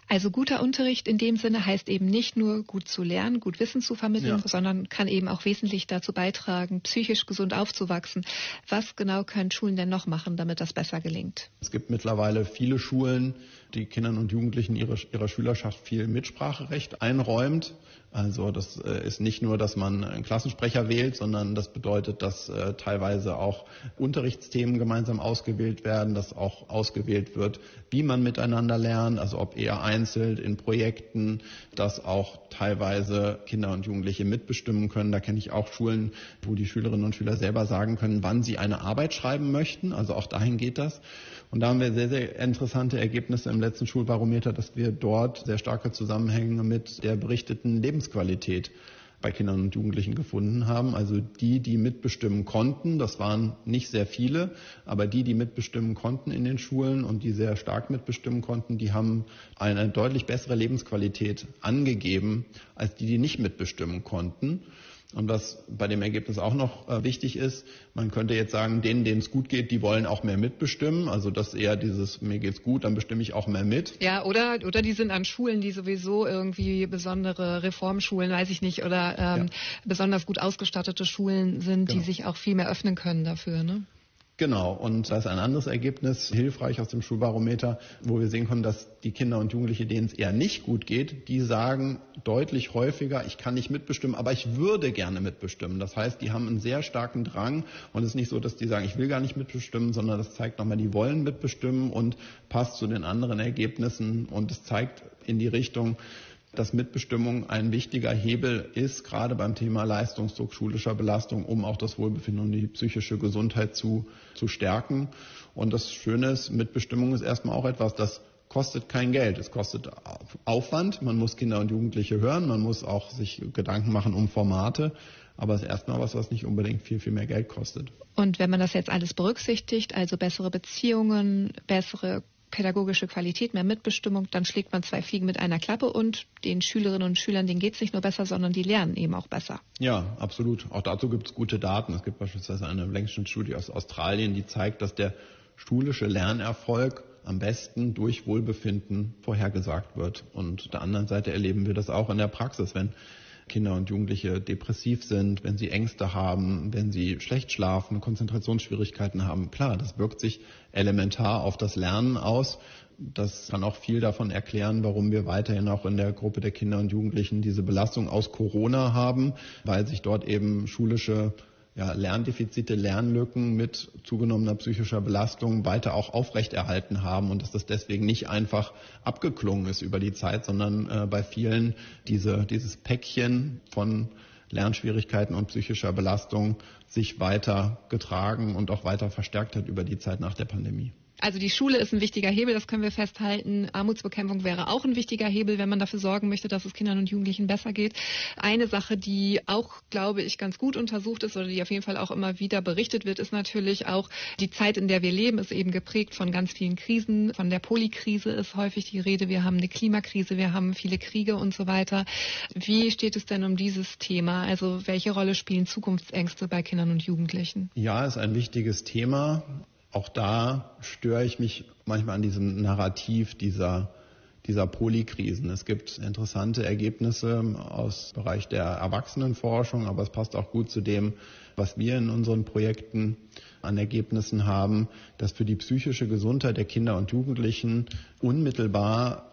Also guter Unterricht in dem Sinne heißt eben nicht nur gut zu lernen, gut Wissen zu vermitteln, sondern kann eben auch wesentlich dazu beitragen, psychisch gesund aufzuwachsen. Was genau können Schulen denn noch machen, damit das besser gelingt? Es gibt mittlerweile viele Schulen, die Kindern und Jugendlichen ihrer Schülerschaft viel Mitspracherecht einräumt. Also das ist nicht nur, dass man einen Klassensprecher wählt, sondern das bedeutet, dass teilweise auch Unterrichtsthemen gemeinsam ausgewählt werden, dass auch ausgewählt wird, wie man miteinander lernt, also ob eher einzeln in Projekten, dass auch teilweise Kinder und Jugendliche mitbestimmen können. Da kenne ich auch Schulen, wo die Schülerinnen und Schüler selber sagen können, wann sie eine Arbeit schreiben möchten. Also auch dahin geht das. Und da haben wir sehr, sehr interessante Ergebnisse im letzten Schulbarometer, dass wir dort sehr starke Zusammenhänge mit der berichteten Lebensqualität bei Kindern und Jugendlichen gefunden haben. Also die mitbestimmen konnten, das waren nicht sehr viele, aber die mitbestimmen konnten in den Schulen und die sehr stark mitbestimmen konnten, die haben eine deutlich bessere Lebensqualität angegeben, als die nicht mitbestimmen konnten. Und was bei dem Ergebnis auch noch wichtig ist, man könnte jetzt sagen, denen es gut geht, die wollen auch mehr mitbestimmen. Also das eher dieses, mir geht's gut, dann bestimme ich auch mehr mit. Ja, oder die sind an Schulen, die sowieso irgendwie besondere Reformschulen, weiß ich nicht, oder besonders gut ausgestattete Schulen sind, die sich auch viel mehr öffnen können dafür, ne? Genau, und da ist ein anderes Ergebnis hilfreich aus dem Schulbarometer, wo wir sehen können, dass die Kinder und Jugendliche, denen es eher nicht gut geht, die sagen deutlich häufiger, ich kann nicht mitbestimmen, aber ich würde gerne mitbestimmen. Das heißt, die haben einen sehr starken Drang und es ist nicht so, dass die sagen, ich will gar nicht mitbestimmen, sondern das zeigt nochmal, die wollen mitbestimmen und passt zu den anderen Ergebnissen und es zeigt in die Richtung, dass Mitbestimmung ein wichtiger Hebel ist, gerade beim Thema Leistungsdruck, schulischer Belastung, um auch das Wohlbefinden und die psychische Gesundheit zu stärken. Und das Schöne ist, Mitbestimmung ist erstmal auch etwas, das kostet kein Geld. Es kostet Aufwand. Man muss Kinder und Jugendliche hören. Man muss auch sich Gedanken machen um Formate. Aber es ist erstmal was nicht unbedingt viel, viel mehr Geld kostet. Und wenn man das jetzt alles berücksichtigt, also bessere Beziehungen, bessere pädagogische Qualität, mehr Mitbestimmung, dann schlägt man zwei Fliegen mit einer Klappe und den Schülerinnen und Schülern, denen geht es nicht nur besser, sondern die lernen eben auch besser. Ja, absolut. Auch dazu gibt es gute Daten. Es gibt beispielsweise eine Längsschnittstudie aus Australien, die zeigt, dass der schulische Lernerfolg am besten durch Wohlbefinden vorhergesagt wird. Und auf der anderen Seite erleben wir das auch in der Praxis, wenn Kinder und Jugendliche depressiv sind, wenn sie Ängste haben, wenn sie schlecht schlafen, Konzentrationsschwierigkeiten haben. Klar, das wirkt sich elementar auf das Lernen aus. Das kann auch viel davon erklären, warum wir weiterhin auch in der Gruppe der Kinder und Jugendlichen diese Belastung aus Corona haben, weil sich dort eben schulische Lerndefizite, Lernlücken mit zugenommener psychischer Belastung weiter auch aufrechterhalten haben und dass das deswegen nicht einfach abgeklungen ist über die Zeit, sondern bei vielen dieses Päckchen von Lernschwierigkeiten und psychischer Belastung sich weiter getragen und auch weiter verstärkt hat über die Zeit nach der Pandemie. Also die Schule ist ein wichtiger Hebel, das können wir festhalten. Armutsbekämpfung wäre auch ein wichtiger Hebel, wenn man dafür sorgen möchte, dass es Kindern und Jugendlichen besser geht. Eine Sache, die auch, glaube ich, ganz gut untersucht ist oder die auf jeden Fall auch immer wieder berichtet wird, ist natürlich auch die Zeit, in der wir leben, ist eben geprägt von ganz vielen Krisen. Von der Polykrise ist häufig die Rede. Wir haben eine Klimakrise, wir haben viele Kriege und so weiter. Wie steht es denn um dieses Thema? Also welche Rolle spielen Zukunftsängste bei Kindern und Jugendlichen? Ja, ist ein wichtiges Thema. Auch da störe ich mich manchmal an diesem Narrativ dieser Polykrisen. Es gibt interessante Ergebnisse aus dem Bereich der Erwachsenenforschung, aber es passt auch gut zu dem, was wir in unseren Projekten an Ergebnissen haben, dass für die psychische Gesundheit der Kinder und Jugendlichen unmittelbar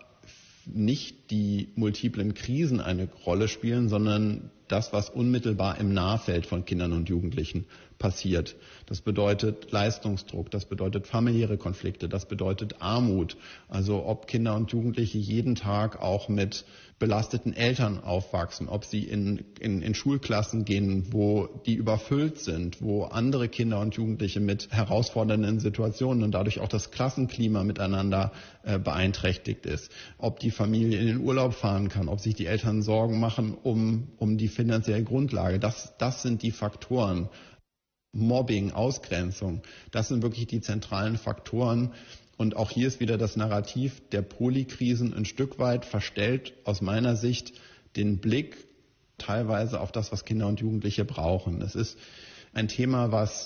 nicht die multiplen Krisen eine Rolle spielen, sondern das, was unmittelbar im Nahfeld von Kindern und Jugendlichen passiert. Das bedeutet Leistungsdruck, das bedeutet familiäre Konflikte, das bedeutet Armut. Also ob Kinder und Jugendliche jeden Tag auch mit belasteten Eltern aufwachsen, ob sie in Schulklassen gehen, wo die überfüllt sind, wo andere Kinder und Jugendliche mit herausfordernden Situationen und dadurch auch das Klassenklima miteinander beeinträchtigt ist, ob die Familie in den Urlaub fahren kann, ob sich die Eltern Sorgen machen um die finanzielle Grundlage. Das sind die Faktoren. Mobbing, Ausgrenzung, das sind wirklich die zentralen Faktoren. Und auch hier ist wieder das Narrativ der Polykrisen ein Stück weit verstellt, aus meiner Sicht, den Blick teilweise auf das, was Kinder und Jugendliche brauchen. Es ist ein Thema, was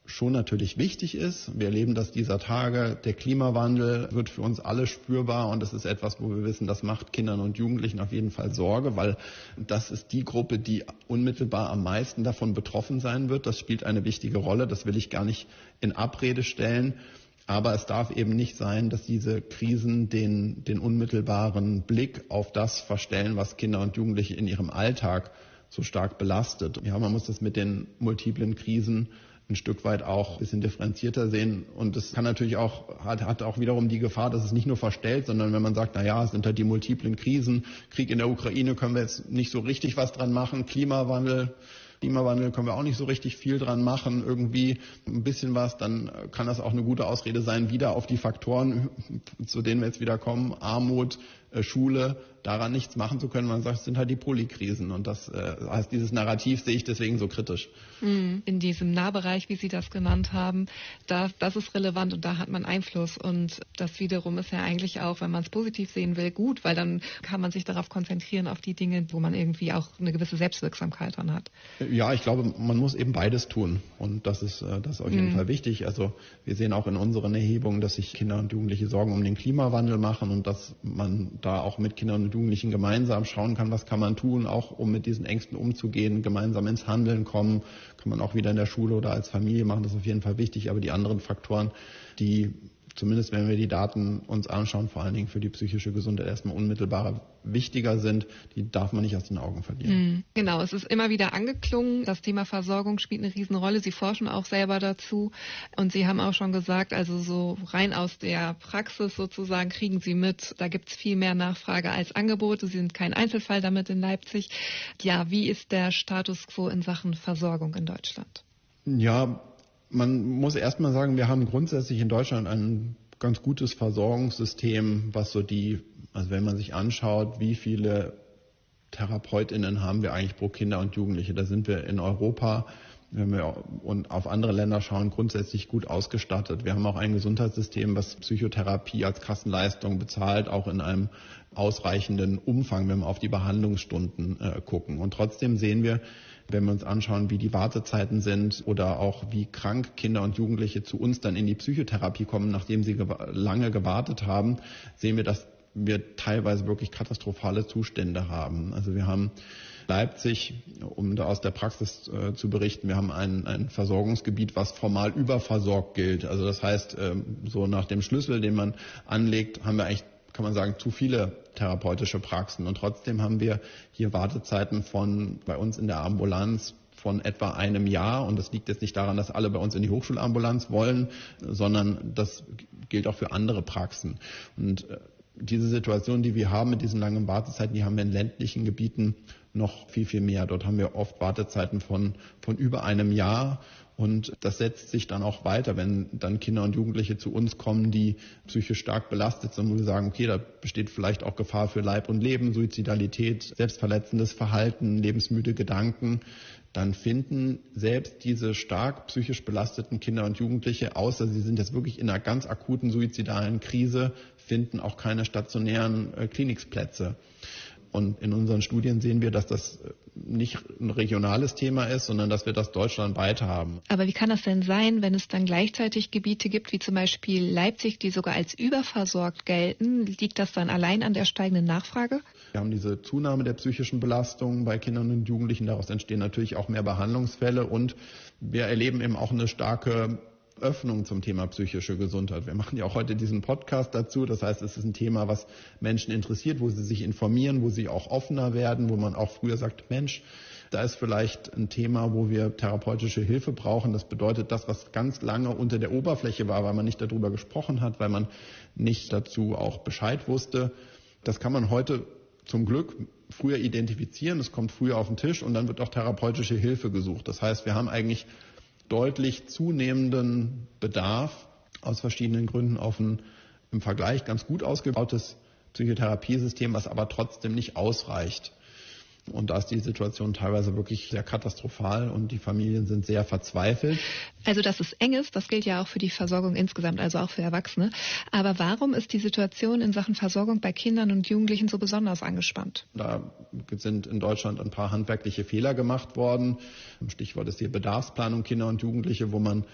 schon natürlich wichtig ist. Wir erleben das dieser Tage. Der Klimawandel wird für uns alle spürbar und das ist etwas, wo wir wissen, das macht Kindern und Jugendlichen auf jeden Fall Sorge, weil das ist die Gruppe, die unmittelbar am meisten davon betroffen sein wird. Das spielt eine wichtige Rolle. Das will ich gar nicht in Abrede stellen. Aber es darf eben nicht sein, dass diese Krisen den unmittelbaren Blick auf das verstellen, was Kinder und Jugendliche in ihrem Alltag so stark belastet. Ja, man muss das mit den multiplen Krisen ein Stück weit auch ein bisschen differenzierter sehen. Und es kann natürlich auch, hat auch wiederum die Gefahr, dass es nicht nur verstellt, sondern wenn man sagt, na ja, es sind halt die multiplen Krisen, Krieg in der Ukraine können wir jetzt nicht so richtig was dran machen, Klimawandel können wir auch nicht so richtig viel dran machen, irgendwie ein bisschen was, dann kann das auch eine gute Ausrede sein, wieder auf die Faktoren, zu denen wir jetzt wieder kommen, Armut, Schule, daran nichts machen zu können. Man sagt, es sind halt die Polykrisen und das heißt, dieses Narrativ sehe ich deswegen so kritisch. In diesem Nahbereich, wie Sie das genannt haben, das ist relevant und da hat man Einfluss und das wiederum ist ja eigentlich auch, wenn man es positiv sehen will, gut, weil dann kann man sich darauf konzentrieren, auf die Dinge, wo man irgendwie auch eine gewisse Selbstwirksamkeit dran hat. Ja, ich glaube, man muss eben beides tun und das ist auf jeden Fall wichtig. Also wir sehen auch in unseren Erhebungen, dass sich Kinder und Jugendliche Sorgen um den Klimawandel machen und dass man da auch mit Kindern und Jugendlichen gemeinsam schauen kann, was kann man tun, auch um mit diesen Ängsten umzugehen, gemeinsam ins Handeln kommen, kann man auch wieder in der Schule oder als Familie machen, das ist auf jeden Fall wichtig, aber die anderen Faktoren, die zumindest wenn wir die Daten uns anschauen, vor allen Dingen für die psychische Gesundheit erstmal unmittelbar wichtiger sind, die darf man nicht aus den Augen verlieren. Genau, es ist immer wieder angeklungen, das Thema Versorgung spielt eine Riesenrolle. Sie forschen auch selber dazu und Sie haben auch schon gesagt, also so rein aus der Praxis sozusagen kriegen Sie mit, da gibt es viel mehr Nachfrage als Angebote. Sie sind kein Einzelfall damit in Leipzig. Ja, wie ist der Status quo in Sachen Versorgung in Deutschland? Ja, man muss erst mal sagen, wir haben grundsätzlich in Deutschland ein ganz gutes Versorgungssystem, was also wenn man sich anschaut, wie viele TherapeutInnen haben wir eigentlich pro Kinder und Jugendliche, da sind wir in Europa, wenn wir und auf andere Länder schauen, grundsätzlich gut ausgestattet. Wir haben auch ein Gesundheitssystem, was Psychotherapie als Kassenleistung bezahlt, auch in einem ausreichenden Umfang, wenn wir auf die Behandlungsstunden gucken. Und trotzdem sehen wir, wenn wir uns anschauen, wie die Wartezeiten sind oder auch wie krank Kinder und Jugendliche zu uns dann in die Psychotherapie kommen, nachdem sie lange gewartet haben, sehen wir, dass wir teilweise wirklich katastrophale Zustände haben. Also wir haben Leipzig, um da aus der Praxis zu berichten, wir haben ein Versorgungsgebiet, was formal überversorgt gilt. Also das heißt, so nach dem Schlüssel, den man anlegt, haben wir eigentlich, kann man sagen, zu viele therapeutische Praxen. Und trotzdem haben wir hier Wartezeiten bei uns in der Ambulanz von etwa einem Jahr. Und das liegt jetzt nicht daran, dass alle bei uns in die Hochschulambulanz wollen, sondern das gilt auch für andere Praxen. Und diese Situation, die wir haben mit diesen langen Wartezeiten, die haben wir in ländlichen Gebieten noch viel, viel mehr. Dort haben wir oft Wartezeiten von über einem Jahr. Und das setzt sich dann auch weiter, wenn dann Kinder und Jugendliche zu uns kommen, die psychisch stark belastet sind, wo wir sagen, okay, da besteht vielleicht auch Gefahr für Leib und Leben, Suizidalität, selbstverletzendes Verhalten, lebensmüde Gedanken. Dann finden selbst diese stark psychisch belasteten Kinder und Jugendliche, außer sie sind jetzt wirklich in einer ganz akuten suizidalen Krise, finden auch keine stationären Klinikplätze. Und in unseren Studien sehen wir, dass das nicht ein regionales Thema ist, sondern dass wir das deutschlandweit haben. Aber wie kann das denn sein, wenn es dann gleichzeitig Gebiete gibt, wie zum Beispiel Leipzig, die sogar als überversorgt gelten? Liegt das dann allein an der steigenden Nachfrage? Wir haben diese Zunahme der psychischen Belastung bei Kindern und Jugendlichen. Daraus entstehen natürlich auch mehr Behandlungsfälle und wir erleben eben auch eine starke Öffnung zum Thema psychische Gesundheit. Wir machen ja auch heute diesen Podcast dazu. Das heißt, es ist ein Thema, was Menschen interessiert, wo sie sich informieren, wo sie auch offener werden, wo man auch früher sagt, Mensch, da ist vielleicht ein Thema, wo wir therapeutische Hilfe brauchen. Das bedeutet, das, was ganz lange unter der Oberfläche war, weil man nicht darüber gesprochen hat, weil man nicht dazu auch Bescheid wusste, das kann man heute zum Glück früher identifizieren. Es kommt früher auf den Tisch und dann wird auch therapeutische Hilfe gesucht. Das heißt, wir haben eigentlich deutlich zunehmenden Bedarf aus verschiedenen Gründen auf ein im Vergleich ganz gut ausgebautes Psychotherapiesystem, was aber trotzdem nicht ausreicht. Und da ist die Situation teilweise wirklich sehr katastrophal und die Familien sind sehr verzweifelt. Also dass es eng ist, das gilt ja auch für die Versorgung insgesamt, also auch für Erwachsene. Aber warum ist die Situation in Sachen Versorgung bei Kindern und Jugendlichen so besonders angespannt? Da sind in Deutschland ein paar handwerkliche Fehler gemacht worden. Stichwort ist die Bedarfsplanung Kinder und Jugendliche, wo man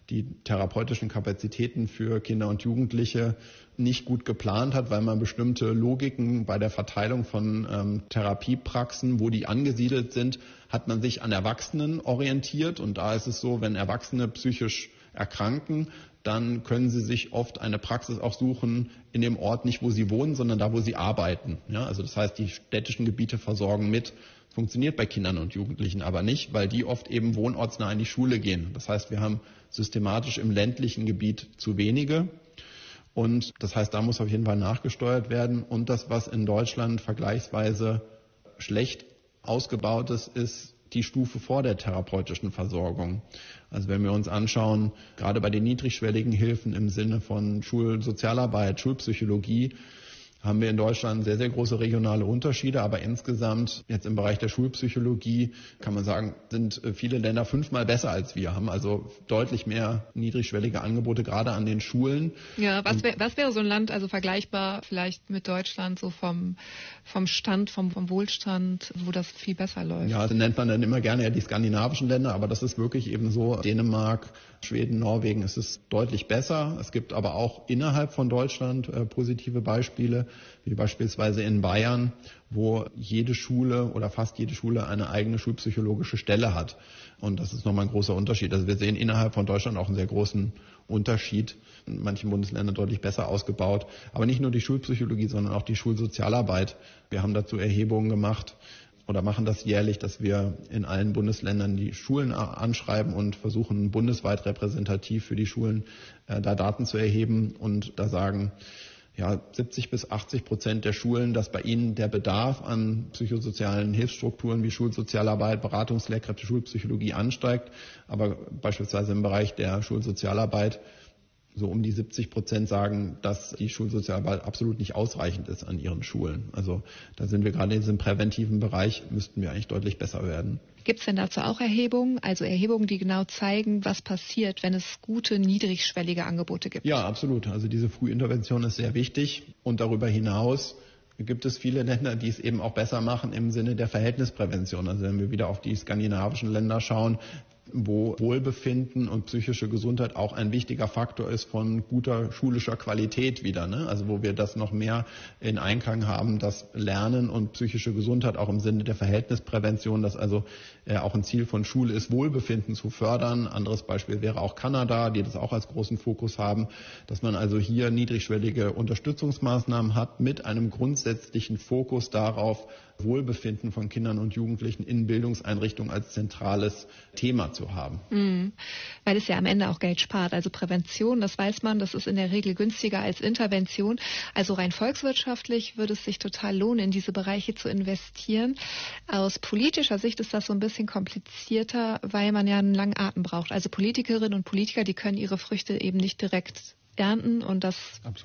die therapeutischen Kapazitäten für Kinder und Jugendliche nicht gut geplant hat, weil man bestimmte Logiken bei der Verteilung von Therapiepraxen, wo die angesiedelt sind, hat man sich an Erwachsenen orientiert. Und da ist es so, wenn Erwachsene psychisch erkranken, dann können sie sich oft eine Praxis auch suchen in dem Ort, nicht wo sie wohnen, sondern da, wo sie arbeiten. Ja, also das heißt, die städtischen Gebiete versorgen mit. Funktioniert bei Kindern und Jugendlichen aber nicht, weil die oft eben wohnortsnah in die Schule gehen. Das heißt, wir haben systematisch im ländlichen Gebiet zu wenige. Und das heißt, da muss auf jeden Fall nachgesteuert werden. Und das, was in Deutschland vergleichsweise schlecht ausgebaut ist die Stufe vor der therapeutischen Versorgung. Also wenn wir uns anschauen, gerade bei den niedrigschwelligen Hilfen im Sinne von Schulsozialarbeit, Schulpsychologie, haben wir in Deutschland sehr, sehr große regionale Unterschiede. Aber insgesamt jetzt im Bereich der Schulpsychologie kann man sagen, sind viele Länder 5-mal besser als wir, haben also deutlich mehr niedrigschwellige Angebote, gerade an den Schulen. Ja, was wäre so ein Land, also vergleichbar vielleicht mit Deutschland, so vom Stand, vom Wohlstand, wo das viel besser läuft? Ja, das nennt man dann immer gerne die skandinavischen Länder, aber das ist wirklich eben so. Dänemark, Schweden, Norwegen ist es deutlich besser. Es gibt aber auch innerhalb von Deutschland positive Beispiele, wie beispielsweise in Bayern, wo jede Schule oder fast jede Schule eine eigene schulpsychologische Stelle hat. Und das ist nochmal ein großer Unterschied. Also wir sehen innerhalb von Deutschland auch einen sehr großen Unterschied. In manchen Bundesländern deutlich besser ausgebaut. Aber nicht nur die Schulpsychologie, sondern auch die Schulsozialarbeit. Wir haben dazu Erhebungen gemacht oder machen das jährlich, dass wir in allen Bundesländern die Schulen anschreiben und versuchen, bundesweit repräsentativ für die Schulen da Daten zu erheben und da sagen, ja, 70-80% der Schulen, dass bei ihnen der Bedarf an psychosozialen Hilfsstrukturen wie Schulsozialarbeit, Beratungslehrkräfte, Schulpsychologie ansteigt, aber beispielsweise im Bereich der Schulsozialarbeit so um die 70% sagen, dass die Schulsozialarbeit absolut nicht ausreichend ist an ihren Schulen. Also da sind wir gerade in diesem präventiven Bereich, müssten wir eigentlich deutlich besser werden. Gibt es denn dazu auch Erhebungen, also Erhebungen, die genau zeigen, was passiert, wenn es gute, niedrigschwellige Angebote gibt? Ja, absolut. Also diese Frühintervention ist sehr wichtig und darüber hinaus gibt es viele Länder, die es eben auch besser machen im Sinne der Verhältnisprävention. Also wenn wir wieder auf die skandinavischen Länder schauen, wo Wohlbefinden und psychische Gesundheit auch ein wichtiger Faktor ist von guter schulischer Qualität wieder, ne? Also wo wir das noch mehr in Einklang haben, dass Lernen und psychische Gesundheit auch im Sinne der Verhältnisprävention, dass also auch ein Ziel von Schule ist, Wohlbefinden zu fördern. Anderes Beispiel wäre auch Kanada, die das auch als großen Fokus haben, dass man also hier niedrigschwellige Unterstützungsmaßnahmen hat mit einem grundsätzlichen Fokus darauf, Wohlbefinden von Kindern und Jugendlichen in Bildungseinrichtungen als zentrales Thema zu haben. Weil es ja am Ende auch Geld spart. Also Prävention, das weiß man, das ist in der Regel günstiger als Intervention. Also rein volkswirtschaftlich würde es sich total lohnen, in diese Bereiche zu investieren. Aus politischer Sicht ist das so ein bisschen komplizierter, weil man ja einen langen Atem braucht. Also Politikerinnen und Politiker, die können ihre Früchte eben nicht direkt ernten und das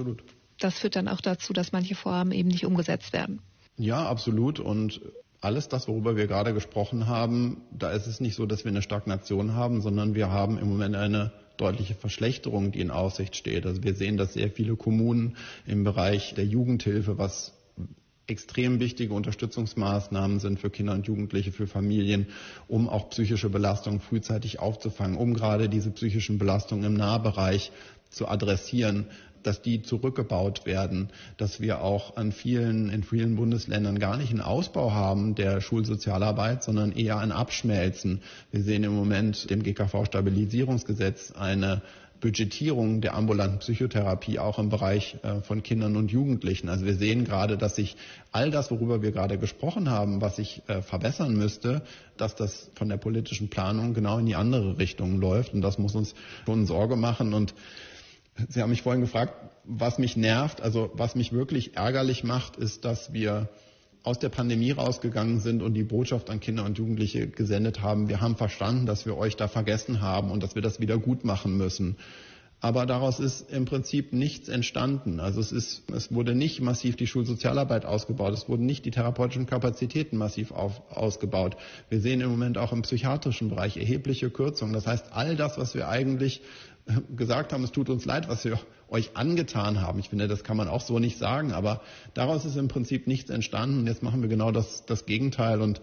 führt dann auch dazu, dass manche Vorhaben eben nicht umgesetzt werden. Ja, absolut. Und alles das, worüber wir gerade gesprochen haben, da ist es nicht so, dass wir eine Stagnation haben, sondern wir haben im Moment eine deutliche Verschlechterung, die in Aussicht steht. Also wir sehen, dass sehr viele Kommunen im Bereich der Jugendhilfe, was extrem wichtige Unterstützungsmaßnahmen sind für Kinder und Jugendliche, für Familien, um auch psychische Belastungen frühzeitig aufzufangen, um gerade diese psychischen Belastungen im Nahbereich zu adressieren, dass die zurückgebaut werden, dass wir auch in vielen Bundesländern gar nicht einen Ausbau haben der Schulsozialarbeit, sondern eher ein Abschmelzen. Wir sehen im Moment dem GKV-Stabilisierungsgesetz eine Budgetierung der ambulanten Psychotherapie auch im Bereich von Kindern und Jugendlichen. Also wir sehen gerade, dass sich all das, worüber wir gerade gesprochen haben, was sich verbessern müsste, dass das von der politischen Planung genau in die andere Richtung läuft. Und das muss uns schon Sorge machen. Und Sie haben mich vorhin gefragt, was mich nervt. Also was mich wirklich ärgerlich macht, ist, dass wir aus der Pandemie rausgegangen sind und die Botschaft an Kinder und Jugendliche gesendet haben. Wir haben verstanden, dass wir euch da vergessen haben und dass wir das wieder gut machen müssen. Aber daraus ist im Prinzip nichts entstanden. Also es wurde nicht massiv die Schulsozialarbeit ausgebaut. Es wurden nicht die therapeutischen Kapazitäten massiv ausgebaut. Wir sehen im Moment auch im psychiatrischen Bereich erhebliche Kürzungen. Das heißt, all das, was wir eigentlich gesagt haben, es tut uns leid, was wir euch angetan haben. Ich finde, das kann man auch so nicht sagen, aber daraus ist im Prinzip nichts entstanden. Jetzt machen wir genau das Gegenteil und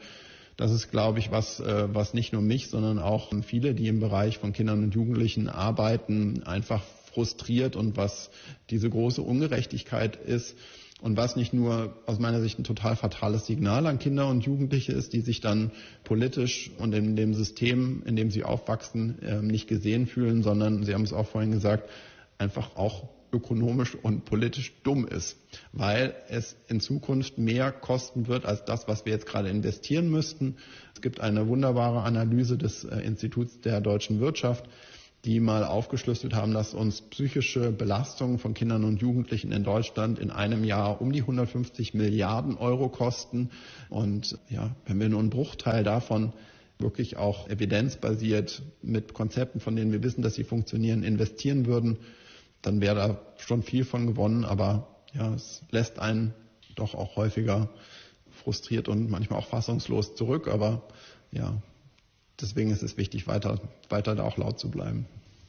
Das ist, glaube ich, was nicht nur mich, sondern auch viele, die im Bereich von Kindern und Jugendlichen arbeiten, einfach frustriert und was diese große Ungerechtigkeit ist und was nicht nur aus meiner Sicht ein total fatales Signal an Kinder und Jugendliche ist, die sich dann politisch und in dem System, in dem sie aufwachsen, nicht gesehen fühlen, sondern, Sie haben es auch vorhin gesagt, einfach auch ökonomisch und politisch dumm ist, weil es in Zukunft mehr kosten wird als das, was wir jetzt gerade investieren müssten. Es gibt eine wunderbare Analyse des Instituts der deutschen Wirtschaft, die mal aufgeschlüsselt haben, dass uns psychische Belastungen von Kindern und Jugendlichen in Deutschland in einem Jahr um die 150 Milliarden Euro kosten. Und ja, wenn wir nur einen Bruchteil davon wirklich auch evidenzbasiert mit Konzepten, von denen wir wissen, dass sie funktionieren, investieren würden, dann wäre da schon viel von gewonnen. Aber ja, es lässt einen doch auch häufiger frustriert und manchmal auch fassungslos zurück. Aber ja, deswegen ist es wichtig, weiter da auch laut zu bleiben.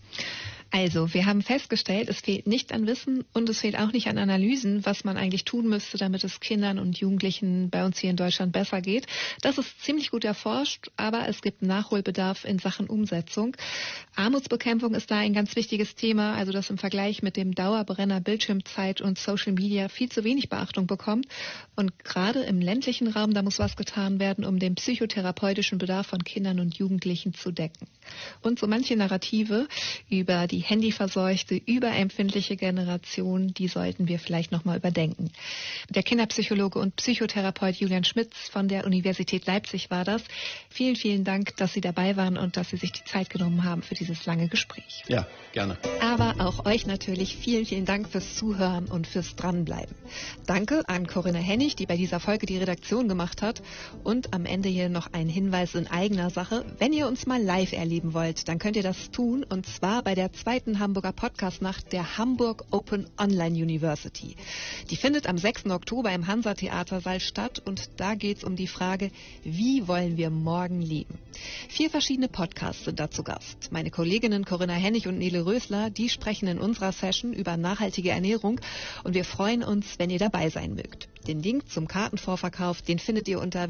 Also, wir haben festgestellt, es fehlt nicht an Wissen und es fehlt auch nicht an Analysen, was man eigentlich tun müsste, damit es Kindern und Jugendlichen bei uns hier in Deutschland besser geht. Das ist ziemlich gut erforscht, aber es gibt Nachholbedarf in Sachen Umsetzung. Armutsbekämpfung ist da ein ganz wichtiges Thema, also das im Vergleich mit dem Dauerbrenner Bildschirmzeit und Social Media viel zu wenig Beachtung bekommt. Und gerade im ländlichen Raum, da muss was getan werden, um den psychotherapeutischen Bedarf von Kindern und Jugendlichen zu decken. Und so manche Narrative über die handyverseuchte, überempfindliche Generation, die sollten wir vielleicht nochmal überdenken. Der Kinderpsychologe und Psychotherapeut Julian Schmitz von der Universität Leipzig war das. Vielen, vielen Dank, dass Sie dabei waren und dass Sie sich die Zeit genommen haben für dieses lange Gespräch. Ja, gerne. Aber auch euch natürlich vielen, vielen Dank fürs Zuhören und fürs Dranbleiben. Danke an Corinna Hennig, die bei dieser Folge die Redaktion gemacht hat. Und am Ende hier noch ein Hinweis in eigener Sache. Wenn ihr uns mal live erleben wollt, dann könnt ihr das tun, und zwar bei der zweiten Hamburger Podcast-Nacht der Hamburg Open Online University. Die findet am 6. Oktober im Hansa-Theatersaal statt, und da geht es um die Frage, wie wollen wir morgen leben? 4 verschiedene Podcasts sind da zu Gast. Meine Kolleginnen Corinna Hennig und Nele Rösler, die sprechen in unserer Session über nachhaltige Ernährung, und wir freuen uns, wenn ihr dabei sein mögt. Den Link zum Kartenvorverkauf, den findet ihr unter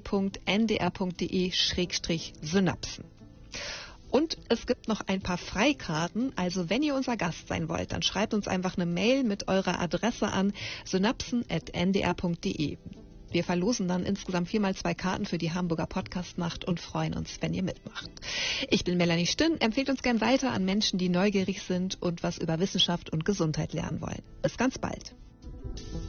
www.ndr.de/synapsen. Und es gibt noch ein paar Freikarten, also wenn ihr unser Gast sein wollt, dann schreibt uns einfach eine Mail mit eurer Adresse an synapsen@ndr.de. Wir verlosen dann insgesamt 4x2 Karten für die Hamburger Podcast-Nacht und freuen uns, wenn ihr mitmacht. Ich bin Melanie Stinn, empfehlt uns gern weiter an Menschen, die neugierig sind und was über Wissenschaft und Gesundheit lernen wollen. Bis ganz bald.